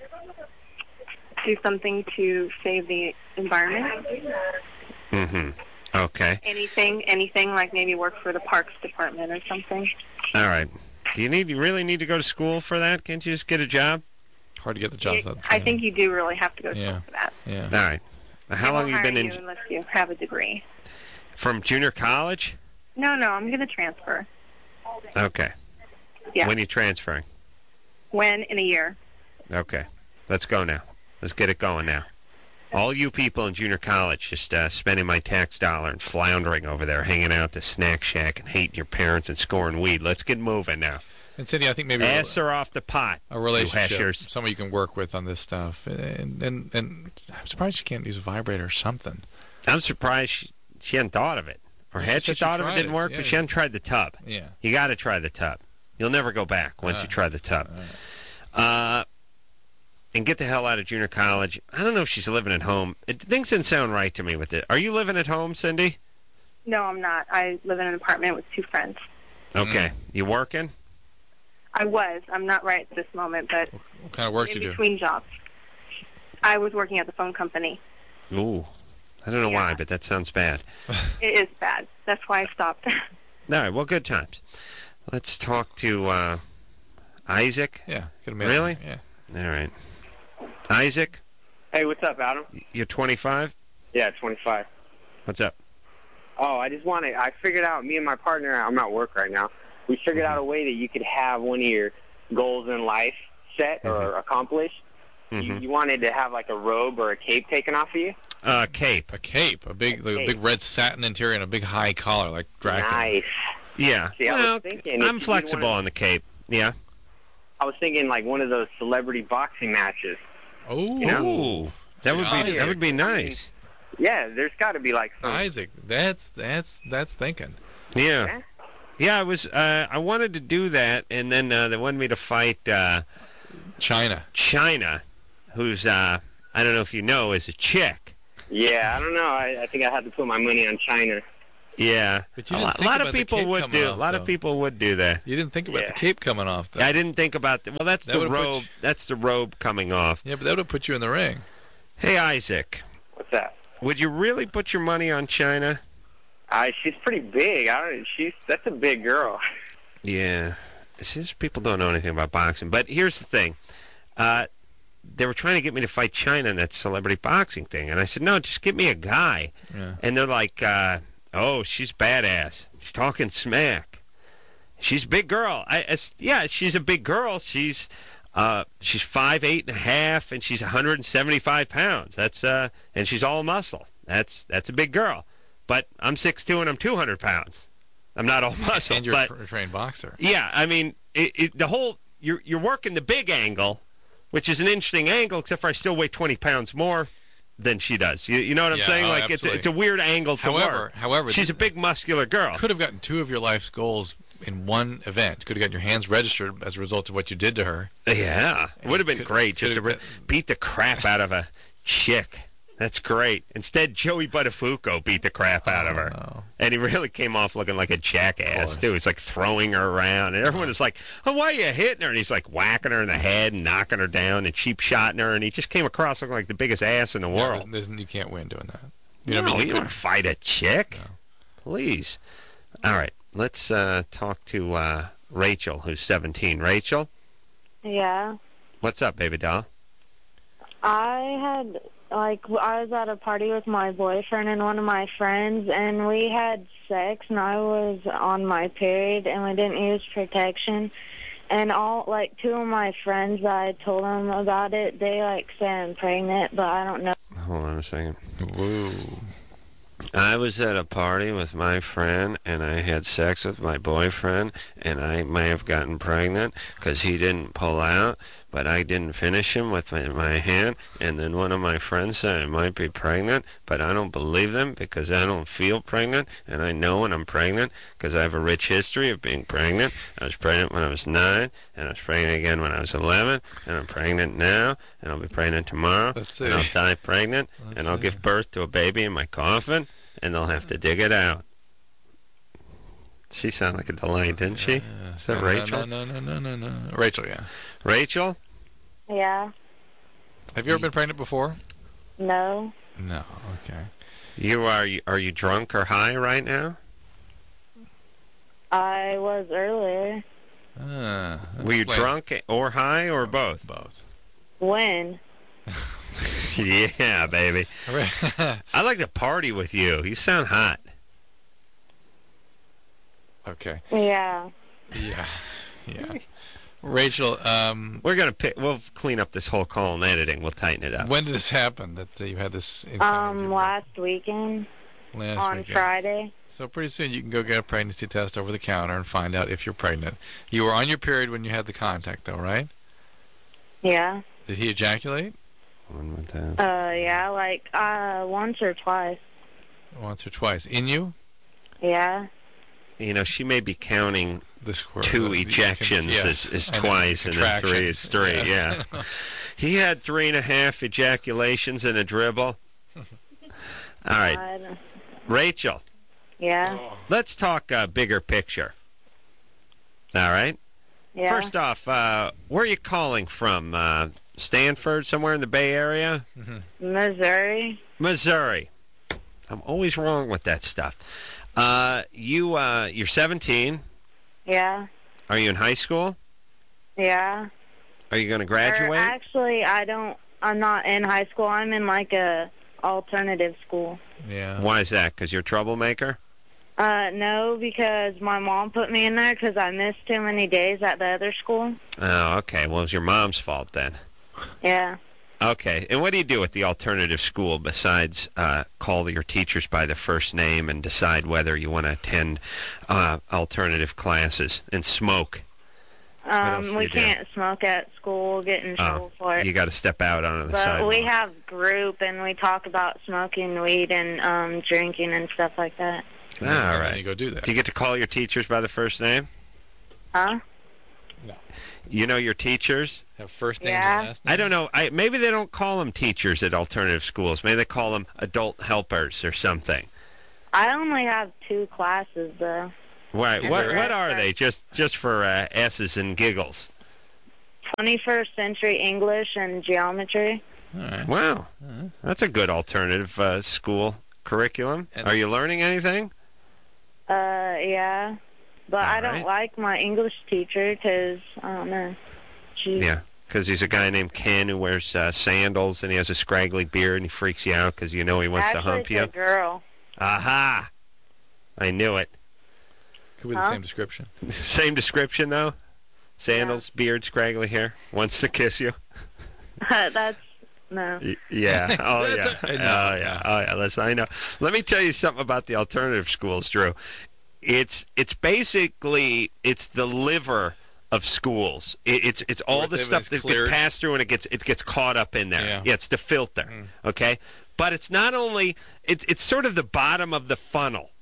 [SPEAKER 3] do something to save the environment.
[SPEAKER 1] Mm-hmm. Okay.
[SPEAKER 3] Anything, anything like maybe work for the parks department or something.
[SPEAKER 1] All right. Do you need? You really need to go to school for that? Can't you just get a job?
[SPEAKER 2] Hard to get the job.
[SPEAKER 3] You-
[SPEAKER 2] without
[SPEAKER 3] I
[SPEAKER 2] training.
[SPEAKER 3] think you do really have to go to
[SPEAKER 2] Yeah.
[SPEAKER 3] school for that.
[SPEAKER 2] Yeah.
[SPEAKER 1] All right. Now, how
[SPEAKER 3] They
[SPEAKER 1] long
[SPEAKER 3] won't
[SPEAKER 1] have you been
[SPEAKER 3] hire
[SPEAKER 1] in
[SPEAKER 3] you unless you have a degree?
[SPEAKER 1] from junior college?
[SPEAKER 3] No, no, I'm going to transfer.
[SPEAKER 1] Okay.
[SPEAKER 3] Yeah.
[SPEAKER 1] When are you transferring?
[SPEAKER 3] When in a year?
[SPEAKER 1] Okay. Let's go now. Let's get it going now. All you people in junior college just uh, spending my tax dollar and floundering over there, hanging out at the snack shack and hating your parents and scoring weed. Let's get moving now.
[SPEAKER 2] And Cindy, I think maybe
[SPEAKER 1] Ass are off the pot.
[SPEAKER 2] a
[SPEAKER 1] you
[SPEAKER 2] relationship,
[SPEAKER 1] heshers.
[SPEAKER 2] someone you can work with on this stuff. And, and, and I'm surprised you can't use a vibrator or something.
[SPEAKER 1] I'm surprised she, she hadn't thought of it. Or
[SPEAKER 2] Well,
[SPEAKER 1] had
[SPEAKER 2] she
[SPEAKER 1] she
[SPEAKER 2] said she
[SPEAKER 1] thought of it,
[SPEAKER 2] tried
[SPEAKER 1] didn't
[SPEAKER 2] it.
[SPEAKER 1] work,
[SPEAKER 2] Yeah,
[SPEAKER 1] but she
[SPEAKER 2] yeah.
[SPEAKER 1] hadn't tried the tub.
[SPEAKER 2] Yeah.
[SPEAKER 1] You got to try the tub. You'll never go back once
[SPEAKER 2] Uh,
[SPEAKER 1] you try the tub. Uh, and get the hell out of junior college. I don't know if she's living at home. It, things didn't sound right to me with it. Are you living at home, Cindy?
[SPEAKER 3] No, I'm not. I live in an apartment with two friends.
[SPEAKER 1] Okay. You working?
[SPEAKER 3] I was. I'm not right at this moment, but
[SPEAKER 2] What kind of work do
[SPEAKER 3] in
[SPEAKER 2] you do?
[SPEAKER 3] between jobs. I was working at the phone company.
[SPEAKER 1] Ooh. I don't know
[SPEAKER 3] Yeah.
[SPEAKER 1] why, but that sounds bad.
[SPEAKER 3] It is bad. That's why I stopped.
[SPEAKER 1] All right. Well, good times. Let's talk to uh, Isaac.
[SPEAKER 2] Yeah. Get a mail.
[SPEAKER 1] Really?
[SPEAKER 2] Yeah.
[SPEAKER 1] All right. Isaac,
[SPEAKER 6] Hey, what's up, Adam?
[SPEAKER 1] you're twenty-five?
[SPEAKER 6] Yeah, twenty-five.
[SPEAKER 1] What's up?
[SPEAKER 6] Oh, I just want to, I figured out, me and my partner, I'm at work right now, we figured out a way that you could have one of your goals in life set or accomplished. You,
[SPEAKER 1] Mhm.
[SPEAKER 6] you wanted to have like a robe or a cape taken off of you?
[SPEAKER 1] Uh, Cape.
[SPEAKER 2] A cape, a big, like, a
[SPEAKER 6] Cape.
[SPEAKER 2] big red satin interior and a big high collar, like Dracula.
[SPEAKER 6] Nice.
[SPEAKER 1] Yeah.
[SPEAKER 6] See, I was
[SPEAKER 1] well,
[SPEAKER 6] thinking if
[SPEAKER 1] I'm
[SPEAKER 6] you did
[SPEAKER 1] flexible
[SPEAKER 6] one of-
[SPEAKER 1] on the Cape. Yeah.
[SPEAKER 6] I was thinking like one of those celebrity boxing matches.
[SPEAKER 2] Oh,
[SPEAKER 1] Ooh. That would be
[SPEAKER 2] Isaac.
[SPEAKER 1] that would be nice.
[SPEAKER 6] Yeah, there's got to be like some.
[SPEAKER 2] Isaac, that's that's that's thinking.
[SPEAKER 1] Yeah.
[SPEAKER 6] Yeah.
[SPEAKER 1] Yeah, I was. Uh, I wanted to do that, and then uh, they wanted me to fight uh,
[SPEAKER 2] China.
[SPEAKER 1] China, who's uh, I don't know if you know, is a chick.
[SPEAKER 6] Yeah, I don't know. I, I think I had to put my money on China.
[SPEAKER 1] Yeah,
[SPEAKER 2] But you
[SPEAKER 1] a
[SPEAKER 2] didn't
[SPEAKER 1] lot,
[SPEAKER 2] think
[SPEAKER 1] lot of
[SPEAKER 2] about the
[SPEAKER 1] people
[SPEAKER 2] cape
[SPEAKER 1] would
[SPEAKER 2] coming
[SPEAKER 1] do. A
[SPEAKER 2] off,
[SPEAKER 1] lot
[SPEAKER 2] though.
[SPEAKER 1] of people would do that.
[SPEAKER 2] You didn't think about
[SPEAKER 6] Yeah.
[SPEAKER 2] the cape coming off, though.
[SPEAKER 1] I didn't think about the, well. That's
[SPEAKER 2] That
[SPEAKER 1] the
[SPEAKER 2] would've put
[SPEAKER 1] robe.
[SPEAKER 2] you-
[SPEAKER 1] That's the robe coming off.
[SPEAKER 2] Yeah, but that would have put you in the ring.
[SPEAKER 1] Hey, Isaac,
[SPEAKER 6] What's that?
[SPEAKER 1] would you really put your money on China?
[SPEAKER 6] Uh, she's pretty big. I don't. She's that's a big girl.
[SPEAKER 1] Yeah. See, these people don't know anything about boxing. But here's the thing. Uh, they were trying to get me to fight China in that celebrity boxing thing. And I said, no, just give me a guy.
[SPEAKER 2] Yeah.
[SPEAKER 1] And they're like, uh, oh, she's badass. She's talking smack. She's a big girl. I, it's, yeah, she's a big girl. She's uh, she's five eight and a half, and she's one hundred seventy-five pounds. That's uh, and she's all muscle. That's that's a big girl. But I'm six two and I'm two hundred pounds. I'm not all muscle.
[SPEAKER 2] And you're
[SPEAKER 1] but,
[SPEAKER 2] a tra- trained boxer.
[SPEAKER 1] yeah, I mean, it, it, the whole you're you're working the big angle, which is an interesting angle, except for I still weigh twenty pounds more than she does. You, you know what I'm
[SPEAKER 2] Yeah,
[SPEAKER 1] saying?
[SPEAKER 2] oh,
[SPEAKER 1] Like it's a,
[SPEAKER 2] absolutely.
[SPEAKER 1] it's a weird angle to
[SPEAKER 2] However,
[SPEAKER 1] work.
[SPEAKER 2] however,
[SPEAKER 1] She's a big muscular girl.
[SPEAKER 2] could have gotten two of your life's goals in one event. Could have gotten your hands registered as a result of what you did to her.
[SPEAKER 1] Yeah, it would have been
[SPEAKER 2] Could-
[SPEAKER 1] great just to
[SPEAKER 2] could
[SPEAKER 1] re-
[SPEAKER 2] have
[SPEAKER 1] beat the crap out of a chick. That's great. Instead, Joey Buttafuoco beat the crap out of her.
[SPEAKER 2] no.
[SPEAKER 1] And he really came off looking like a jackass,
[SPEAKER 2] course.
[SPEAKER 1] too. He's like throwing her around. And everyone was like, oh, why are you hitting her? And he's like whacking her in the head and knocking her down and cheap shotting her. And he just came across looking like the biggest ass in the
[SPEAKER 2] Yeah,
[SPEAKER 1] world.
[SPEAKER 2] there's- there's- you can't win doing that.
[SPEAKER 1] You
[SPEAKER 2] know
[SPEAKER 1] no,
[SPEAKER 2] what I mean?
[SPEAKER 1] you don't want to fight a chick.
[SPEAKER 2] No.
[SPEAKER 1] Please. All right. Let's uh, talk to uh, Rachel, who's seventeen. Rachel,
[SPEAKER 3] Yeah.
[SPEAKER 1] what's up, baby doll?
[SPEAKER 3] I had, like, I was at a party with my boyfriend and one of my friends, and we had sex, and I was on my period, and we didn't use protection. And all, like, two of my friends, I told them about it. They, like, say I'm pregnant, but I don't know.
[SPEAKER 1] Hold on a second.
[SPEAKER 2] Whoa.
[SPEAKER 1] I was at a party with my friend, and I had sex with my boyfriend, and I may have gotten pregnant because he didn't pull out, but I didn't finish him with my, my hand, and then one of my friends said I might be pregnant, but I don't believe them because I don't feel pregnant, and I know when I'm pregnant because I have a rich history of being pregnant. I was pregnant when I was nine, and I was pregnant again when I was eleven, and I'm pregnant now, and I'll be pregnant tomorrow,
[SPEAKER 2] Let's see.
[SPEAKER 1] and I'll die pregnant,
[SPEAKER 2] Let's
[SPEAKER 1] and I'll
[SPEAKER 2] see.
[SPEAKER 1] give birth to a baby in my coffin, and they'll have to dig it out. She sounded like a delight, didn't she?
[SPEAKER 2] Yeah.
[SPEAKER 1] Is that
[SPEAKER 2] no,
[SPEAKER 1] Rachel?
[SPEAKER 2] No, no, no, no, no, no. Rachel, yeah.
[SPEAKER 1] Rachel?
[SPEAKER 3] Yeah.
[SPEAKER 2] Have you ever been pregnant before?
[SPEAKER 3] No.
[SPEAKER 2] No. Okay.
[SPEAKER 1] You are you, are you drunk or high right now?
[SPEAKER 3] I was earlier.
[SPEAKER 2] Uh,
[SPEAKER 1] Were you
[SPEAKER 2] explain.
[SPEAKER 1] drunk or high or both?
[SPEAKER 2] Both.
[SPEAKER 3] When?
[SPEAKER 1] Yeah, baby. I like to party with you. You sound hot.
[SPEAKER 2] Okay.
[SPEAKER 3] Yeah.
[SPEAKER 2] Yeah. Yeah. Rachel, um,
[SPEAKER 1] We're gonna pick. We'll clean up this whole call and editing. We'll tighten it up.
[SPEAKER 2] when did this happen? That uh, you had this encounter with
[SPEAKER 3] Um,
[SPEAKER 2] your
[SPEAKER 3] last weekend
[SPEAKER 2] last
[SPEAKER 3] on
[SPEAKER 2] weekend?
[SPEAKER 3] Friday.
[SPEAKER 2] So pretty soon you can go get a pregnancy test over the counter and find out if you're pregnant. You were on your period when you had the contact, though, right?
[SPEAKER 3] Yeah.
[SPEAKER 2] Did he ejaculate
[SPEAKER 1] One more time.
[SPEAKER 3] Uh, yeah, like, uh, once or twice.
[SPEAKER 2] once or twice? In you?
[SPEAKER 3] Yeah.
[SPEAKER 1] You know, she may be counting
[SPEAKER 2] The squirt.
[SPEAKER 1] two
[SPEAKER 2] the- the-
[SPEAKER 1] ejections
[SPEAKER 2] yes.
[SPEAKER 1] is, is
[SPEAKER 2] And then
[SPEAKER 1] twice, and then three
[SPEAKER 2] contractions.
[SPEAKER 1] is three.
[SPEAKER 2] Yes.
[SPEAKER 1] Yeah. He had three and a half ejaculations and a dribble. All right,
[SPEAKER 3] God.
[SPEAKER 1] Rachel.
[SPEAKER 3] Yeah.
[SPEAKER 1] Let's talk uh, bigger picture. All right.
[SPEAKER 3] Yeah.
[SPEAKER 1] First off, uh, where are you calling from? Uh, Stanford, somewhere in the Bay Area?
[SPEAKER 3] Missouri.
[SPEAKER 1] Missouri. I'm always wrong with that stuff. Uh, you, uh, you're seventeen.
[SPEAKER 3] Yeah.
[SPEAKER 1] Are you in high school?
[SPEAKER 3] Yeah.
[SPEAKER 1] Are you going to
[SPEAKER 3] Or
[SPEAKER 1] graduate?
[SPEAKER 3] actually, I don't, I'm not in high school. I'm in, like, a alternative school.
[SPEAKER 2] Yeah.
[SPEAKER 1] Why is that? Because you're a troublemaker?
[SPEAKER 3] Uh, no, because my mom put me in there because I missed too many days at the other school.
[SPEAKER 1] Oh, okay. Well, it was your mom's fault then.
[SPEAKER 3] Yeah.
[SPEAKER 1] Okay. And what do you do at the alternative school besides uh, call your teachers by their first name and decide whether you want to attend uh, alternative classes and smoke? else do
[SPEAKER 3] Um, we
[SPEAKER 1] you do?
[SPEAKER 3] can't smoke at school. We'll get in trouble for it.
[SPEAKER 1] You got to step out onto the
[SPEAKER 3] But
[SPEAKER 1] sidewalk.
[SPEAKER 3] we have group, and we talk about smoking weed and um, drinking and stuff like that.
[SPEAKER 2] And
[SPEAKER 1] All
[SPEAKER 2] then, and
[SPEAKER 1] right.
[SPEAKER 2] then you go do that.
[SPEAKER 1] Do you get to call your teachers by the first name?
[SPEAKER 3] Huh?
[SPEAKER 1] You know your teachers?
[SPEAKER 2] Have first names
[SPEAKER 3] Yeah.
[SPEAKER 2] and last names?
[SPEAKER 1] I don't know. I maybe they don't call them teachers at alternative schools. Maybe they call them adult helpers or something.
[SPEAKER 3] I only have two classes, though.
[SPEAKER 1] What
[SPEAKER 3] Is
[SPEAKER 1] what,
[SPEAKER 3] it
[SPEAKER 1] what
[SPEAKER 3] right?
[SPEAKER 1] are they? Just just for uh, S's and giggles.
[SPEAKER 3] twenty-first century English and geometry.
[SPEAKER 2] All right.
[SPEAKER 1] Wow, that's a good alternative uh, school curriculum.
[SPEAKER 2] And-
[SPEAKER 1] Are you learning anything?
[SPEAKER 3] Uh, yeah. But I
[SPEAKER 1] All
[SPEAKER 3] don't
[SPEAKER 1] right.
[SPEAKER 3] like my English teacher because, I don't know. She,
[SPEAKER 1] Yeah, because he's a guy named Ken who wears uh, sandals and he has a scraggly beard and he freaks you out because you know he wants
[SPEAKER 3] Actually,
[SPEAKER 1] to hump
[SPEAKER 3] it's
[SPEAKER 1] you.
[SPEAKER 3] a girl.
[SPEAKER 1] Aha! I knew it.
[SPEAKER 2] Could be the
[SPEAKER 3] Huh?
[SPEAKER 2] same description.
[SPEAKER 1] Same description though. Sandals, beard, scraggly hair. Wants to kiss you.
[SPEAKER 3] That's, no.
[SPEAKER 1] Y- Yeah. Oh yeah.
[SPEAKER 2] That's a-
[SPEAKER 1] oh
[SPEAKER 2] no,
[SPEAKER 1] yeah. Oh yeah. Listen, I know. Let me tell you something about the alternative schools, Drew. It's it's basically it's the liver of schools. It, it's it's all the
[SPEAKER 2] Everything's
[SPEAKER 1] stuff that
[SPEAKER 2] cleared.
[SPEAKER 1] gets passed through and it gets it gets caught up in there.
[SPEAKER 2] Yeah.
[SPEAKER 1] it's the filter.
[SPEAKER 2] Mm.
[SPEAKER 1] Okay, but it's not only it's it's sort of the bottom of the funnel.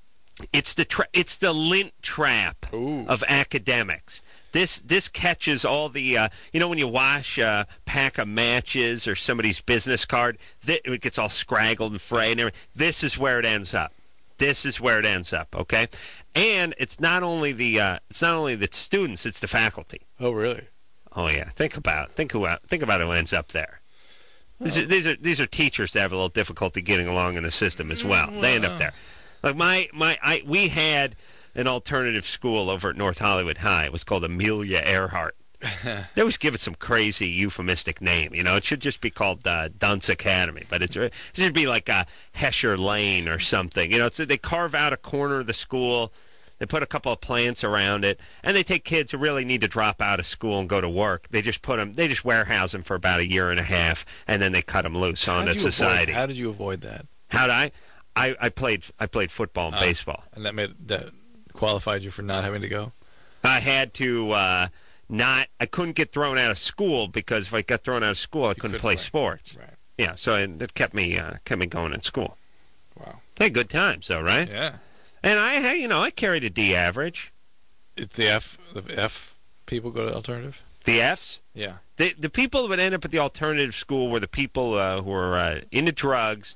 [SPEAKER 1] It's the tra- it's the lint trap
[SPEAKER 2] Ooh.
[SPEAKER 1] of academics. This this catches all the uh, you know when you wash a pack of matches or somebody's business card, th- it gets all scraggled and frayed and everything. This is where it ends up. This is where it ends up. Okay, and it's not only the uh, it's not only the students, it's the faculty.
[SPEAKER 2] Oh, really?
[SPEAKER 1] Oh yeah, think about think who think about who ends up there. These are these are these are teachers that have a little difficulty getting along in the system as well. They end up there. Like my my I we had an alternative school over at North Hollywood High. It was called Amelia Earhart. They always give it some crazy euphemistic name. You know, it should just be called uh, Dunce Academy, but it's, it should be like uh, Hesher Lane or something. You know, it's, they carve out a corner of the school. They put a couple of plants around it, and they take kids who really need to drop out of school and go to work. They just put them, they just warehouse them for about a year and a half, and then they cut them loose
[SPEAKER 2] How
[SPEAKER 1] onto
[SPEAKER 2] did you
[SPEAKER 1] society.
[SPEAKER 2] Avoid, how did you avoid that?
[SPEAKER 1] How'd I? I, I played I played football and
[SPEAKER 2] Oh.
[SPEAKER 1] baseball.
[SPEAKER 2] And that made that qualified you for not having to go?
[SPEAKER 1] I had to uh, not. I couldn't get thrown out of school because if I got thrown out of school, I couldn't
[SPEAKER 2] couldn't
[SPEAKER 1] play
[SPEAKER 2] play.
[SPEAKER 1] sports.
[SPEAKER 2] Right.
[SPEAKER 1] Yeah, so it, it kept me uh, kept me going in school.
[SPEAKER 2] Wow.
[SPEAKER 1] Hey, good times though, right?
[SPEAKER 2] Yeah.
[SPEAKER 1] And I, hey, you know, I carried a D average.
[SPEAKER 2] It's the F the F people go to alternative?
[SPEAKER 1] The Fs.
[SPEAKER 2] Yeah.
[SPEAKER 1] The the people that would end up at the alternative school were the people uh, who were uh, into drugs,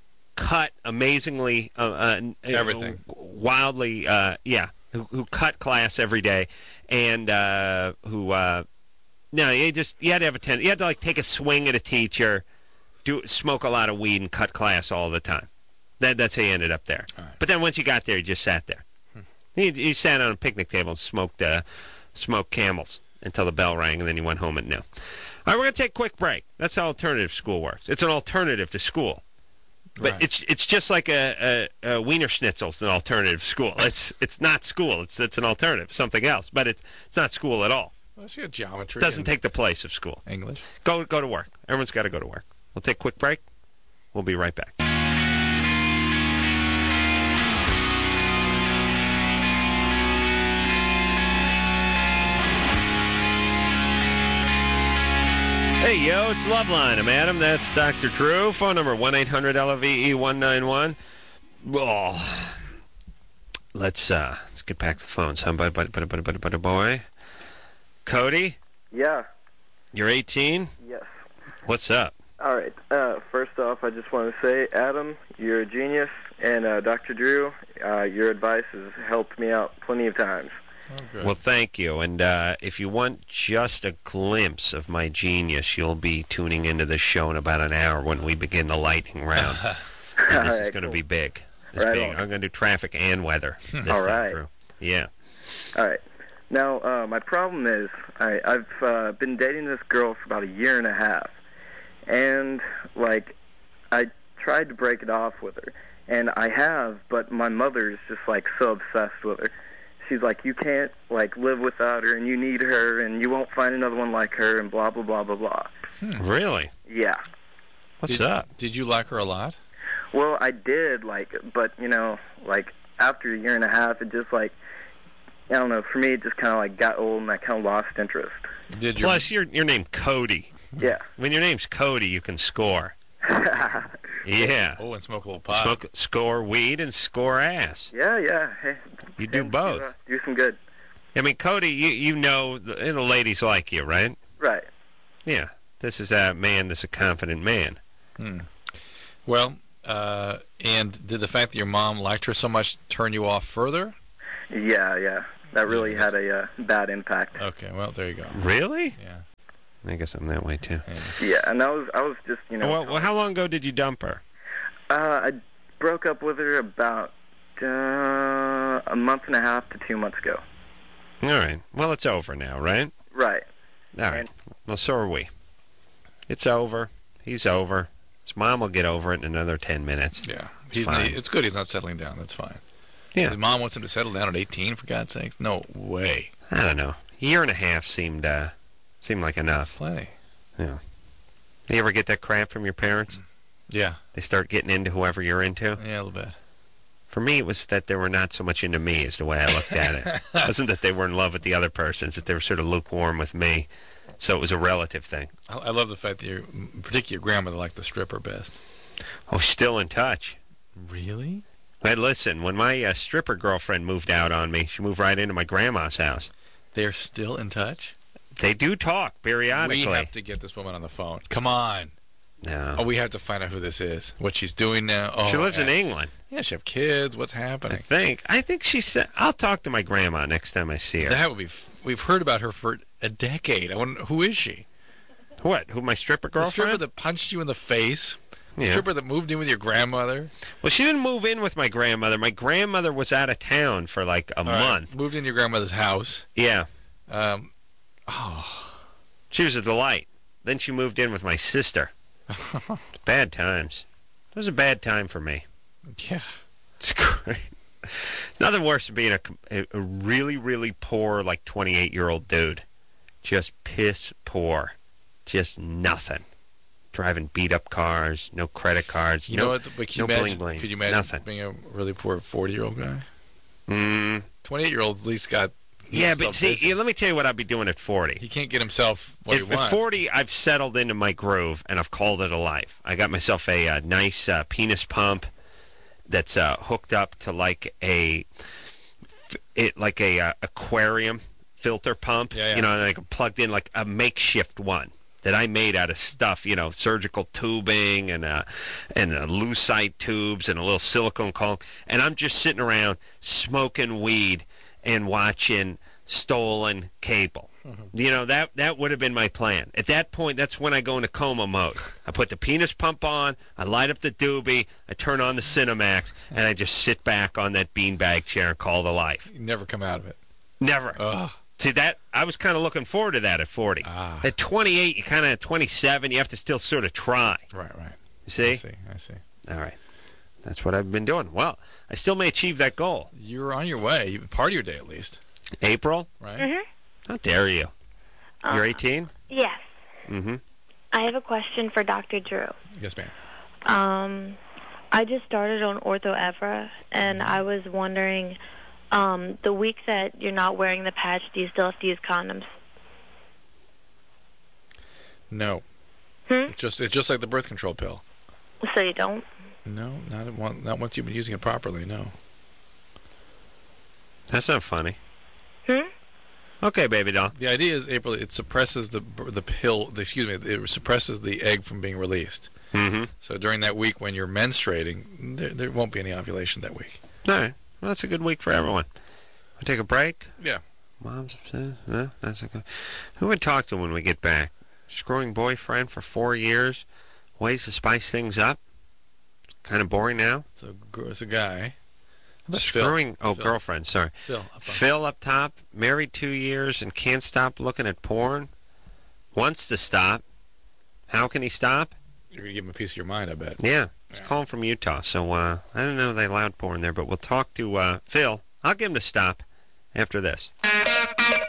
[SPEAKER 1] cut amazingly, uh, uh,
[SPEAKER 2] Everything.
[SPEAKER 1] wildly, uh, yeah, who, who cut class every day, and uh, who, uh, no, you just you had to have a ten, you had to like take a swing at a teacher, do smoke a lot of weed, and cut class all the time. That that's how you ended up there.
[SPEAKER 2] All right.
[SPEAKER 1] But then once you got there, you just sat there.
[SPEAKER 2] Hmm.
[SPEAKER 1] You, you sat on a picnic table and smoked uh, smoked Camels until the bell rang, and then you went home at noon. All right, we're going to take a quick break. That's how alternative school works. It's an alternative to school. But
[SPEAKER 2] Right.
[SPEAKER 1] it's it's just like a, a, a Wiener Schnitzel's an alternative school. It's it's not school. It's it's an alternative, something else. But it's it's not school at all.
[SPEAKER 2] Well, she got geometry.
[SPEAKER 1] Doesn't
[SPEAKER 2] and
[SPEAKER 1] take the place of school.
[SPEAKER 2] English.
[SPEAKER 1] Go go to work. Everyone's got to go to work. We'll take a quick break. We'll be right back. Hey, yo, it's Loveline. I'm Adam. That's Doctor Drew. Phone number one eight hundred L V E one nine one. Oh, let's, uh, let's get back to the phones, huh, buddy, buddy, buddy, buddy, buddy, buddy, boy? Cody,
[SPEAKER 4] Yeah.
[SPEAKER 1] you're eighteen?
[SPEAKER 4] Yes.
[SPEAKER 1] What's up?
[SPEAKER 4] All right. Uh, first off, I just want to say, Adam, you're a genius, and uh, Doctor Drew, uh, your advice has helped me out plenty of times.
[SPEAKER 2] Oh, good.
[SPEAKER 1] Well, thank you. And uh, if you want just a glimpse of my genius, you'll be tuning into the show in about an hour when we begin the lightning round. And this is
[SPEAKER 4] Alright,
[SPEAKER 1] going to
[SPEAKER 4] cool.
[SPEAKER 1] be big. This
[SPEAKER 4] Right
[SPEAKER 1] big.
[SPEAKER 4] on.
[SPEAKER 1] I'm going to do traffic and weather this
[SPEAKER 4] All
[SPEAKER 1] time
[SPEAKER 4] right.
[SPEAKER 1] through. Yeah.
[SPEAKER 4] All right. Now, uh, my problem is I, I've uh, been dating this girl for about a year and a half, and like I tried to break it off with her, and I have, but my mother's just like so obsessed with her. She's like, you can't like live without her, and you need her, and you won't find another one like her, and blah blah blah blah blah.
[SPEAKER 1] Really?
[SPEAKER 4] Yeah.
[SPEAKER 1] What's
[SPEAKER 2] did,
[SPEAKER 1] up?
[SPEAKER 2] Did you like her a lot?
[SPEAKER 4] Well, I did like, but you know, like after a year and a half, it just like I don't know. For me, it just kind of like got old, and I kind of lost interest.
[SPEAKER 2] Did your
[SPEAKER 1] Plus, your your name Cody.
[SPEAKER 4] Yeah.
[SPEAKER 1] When your name's Cody, you can score. Yeah.
[SPEAKER 2] Oh, and smoke a little pot.
[SPEAKER 1] Smoke, score weed and score ass.
[SPEAKER 4] Yeah, yeah. Hey,
[SPEAKER 1] You do
[SPEAKER 4] seems
[SPEAKER 1] both.
[SPEAKER 4] to, uh, do some good.
[SPEAKER 1] I mean, Cody, you you know the, the ladies like you, right?
[SPEAKER 4] Right.
[SPEAKER 1] Yeah. This is a man that's a confident man.
[SPEAKER 2] Hmm. Well, uh, and did the fact that your mom liked her so much turn you off further?
[SPEAKER 4] Yeah, yeah. That really
[SPEAKER 2] Yeah.
[SPEAKER 4] had a uh, bad impact.
[SPEAKER 2] Okay, well, there you go.
[SPEAKER 1] Really?
[SPEAKER 2] Yeah.
[SPEAKER 1] I guess I'm that way too.
[SPEAKER 2] yeah.
[SPEAKER 4] Yeah, and I was I was just you know.
[SPEAKER 1] Well, well, how long ago did you dump her?
[SPEAKER 4] Uh, I broke up with her about uh, a month and a half to two months ago.
[SPEAKER 1] All right. Well, it's over now, right?
[SPEAKER 4] Right.
[SPEAKER 1] All right. Well, so are we. It's over. He's over. His mom will get over it in another ten minutes.
[SPEAKER 2] Yeah.
[SPEAKER 1] It's
[SPEAKER 2] He's
[SPEAKER 1] fine.
[SPEAKER 2] it's good he's not settling down. That's fine.
[SPEAKER 1] Yeah.
[SPEAKER 2] His mom wants him to settle down at eighteen, for God's sake. No way.
[SPEAKER 1] I don't know. A year and a half seemed uh, seemed like
[SPEAKER 2] That's
[SPEAKER 1] enough.
[SPEAKER 2] plenty.
[SPEAKER 1] Yeah. You ever get that crap from your parents?
[SPEAKER 2] Yeah.
[SPEAKER 1] They start getting into whoever you're into?
[SPEAKER 2] Yeah, a little bit.
[SPEAKER 1] For me, it was that they were not so much into me as the way I looked at it. It wasn't that they were in love with the other person. It's that they were sort of lukewarm with me. So it was a relative thing.
[SPEAKER 2] I, I love the fact that your, particularly your grandmother, liked the stripper best.
[SPEAKER 1] Oh, still in touch.
[SPEAKER 2] Really?
[SPEAKER 1] Hey, listen, when my uh, stripper girlfriend moved out on me, she moved right into my grandma's house.
[SPEAKER 2] They're still in touch?
[SPEAKER 1] They do talk periodically.
[SPEAKER 2] We have to get this woman on the phone. Come on.
[SPEAKER 1] No.
[SPEAKER 2] Oh, we have to find out who this is. What she's doing now. Oh,
[SPEAKER 1] She lives in
[SPEAKER 2] yeah.
[SPEAKER 1] England,
[SPEAKER 2] Yeah, she have kids. What's
[SPEAKER 1] I
[SPEAKER 2] happening?
[SPEAKER 1] think. I think she said, I'll talk to my grandma next time I see her.
[SPEAKER 2] That would be. F- we've heard about her for a decade. I wonder who is she?
[SPEAKER 1] What? Who, my stripper
[SPEAKER 2] The
[SPEAKER 1] girlfriend?
[SPEAKER 2] stripper that punched you in the face. The
[SPEAKER 1] Yeah.
[SPEAKER 2] stripper that moved in with your grandmother.
[SPEAKER 1] Well, she didn't move in with my grandmother. My grandmother was out of town for like a
[SPEAKER 2] All right,
[SPEAKER 1] month.
[SPEAKER 2] Moved in your grandmother's house.
[SPEAKER 1] Yeah.
[SPEAKER 2] Um, oh,
[SPEAKER 1] She was a delight. Then she moved in with my sister. It's bad times. It was a bad time for me.
[SPEAKER 2] yeah.
[SPEAKER 1] It's great. Nothing worse than being a, a, a really, really poor, like twenty-eight-year-old dude. Just piss poor. Just nothing. Driving beat-up cars, no credit cards,
[SPEAKER 2] You
[SPEAKER 1] no,
[SPEAKER 2] know what? But can you
[SPEAKER 1] no
[SPEAKER 2] imagine?
[SPEAKER 1] bling-bling,
[SPEAKER 2] Could you imagine
[SPEAKER 1] nothing.
[SPEAKER 2] being a really poor forty-year-old guy?
[SPEAKER 1] Mm,
[SPEAKER 2] twenty-eight-year-old at least got.
[SPEAKER 1] yeah, but
[SPEAKER 2] himself
[SPEAKER 1] see,
[SPEAKER 2] busy.
[SPEAKER 1] yeah, let me tell you what I'd be doing at forty.
[SPEAKER 2] He can't get himself what
[SPEAKER 1] If,
[SPEAKER 2] he
[SPEAKER 1] at
[SPEAKER 2] wants.
[SPEAKER 1] forty, I've settled into my groove, and I've called it a life. I got myself a, uh nice uh, penis pump that's uh, hooked up to like a it like a uh, aquarium filter pump.
[SPEAKER 2] Yeah, yeah.
[SPEAKER 1] You know, like plugged in like a makeshift one that I made out of stuff. You know, surgical tubing and uh, and uh, lucite tubes and a little silicone caulk. And I'm just sitting around smoking weed and watching Stolen Cable. You know, that that would have been my plan. At that point, that's when I go into coma mode. I put the penis pump on, I light up the doobie, I turn on the Cinemax, and I just sit back on that beanbag chair and call it a life.
[SPEAKER 2] You never come out of it.
[SPEAKER 1] Never.
[SPEAKER 2] Ugh.
[SPEAKER 1] See, that I was kind of looking forward to that at forty.
[SPEAKER 2] Ah.
[SPEAKER 1] At twenty-eight, you kind of at twenty-seven, you have to still sort of try.
[SPEAKER 2] Right, right.
[SPEAKER 1] You see?
[SPEAKER 2] I see. I see.
[SPEAKER 1] All right. That's what I've been doing. Well, I still may achieve that goal.
[SPEAKER 2] You're on your way. You- Part of your day, at least.
[SPEAKER 1] April?
[SPEAKER 2] Right?
[SPEAKER 3] Mhm.
[SPEAKER 1] How dare you?
[SPEAKER 3] Uh,
[SPEAKER 1] You're eighteen?
[SPEAKER 3] Yes.
[SPEAKER 1] Mm-hmm.
[SPEAKER 3] I have a question for Doctor Drew.
[SPEAKER 2] Yes, ma'am.
[SPEAKER 3] Um, I just started on OrthoEvra, and I was wondering, um, the week that you're not wearing the patch, do you still have to use condoms?
[SPEAKER 2] No.
[SPEAKER 3] Hmm?
[SPEAKER 2] It's just it's just like the birth control pill.
[SPEAKER 3] So you don't?
[SPEAKER 2] No, not at one, not once you've been using it properly. No.
[SPEAKER 1] That's not funny.
[SPEAKER 3] Hmm?
[SPEAKER 1] Okay, baby doll.
[SPEAKER 2] The idea is, April, it suppresses the the pill. The, excuse me, it suppresses the egg from being released.
[SPEAKER 1] Mm-hmm.
[SPEAKER 2] So during that week when you're menstruating, there there won't be any ovulation that week.
[SPEAKER 1] All right. Well, that's a good week for everyone. We'll take a break.
[SPEAKER 2] Yeah.
[SPEAKER 1] Mom's upset. No, that's a good. Who would talk to when we get back? Screwing boyfriend for four years. Ways to spice things up. Kind of boring now.
[SPEAKER 2] So gr- it's a guy. How about Phil?
[SPEAKER 1] Screwing. Oh,
[SPEAKER 2] Phil.
[SPEAKER 1] girlfriend. Sorry.
[SPEAKER 2] Phil. up on-
[SPEAKER 1] Phil up top. Married two years and can't stop looking at porn. Wants to stop. How can he stop?
[SPEAKER 2] You're gonna give him a piece of your mind, I bet.
[SPEAKER 1] Yeah. He's
[SPEAKER 2] Yeah.
[SPEAKER 1] calling from Utah. So uh, I don't know if they allowed porn there, but we'll talk to uh, Phil. I'll get him to stop after this.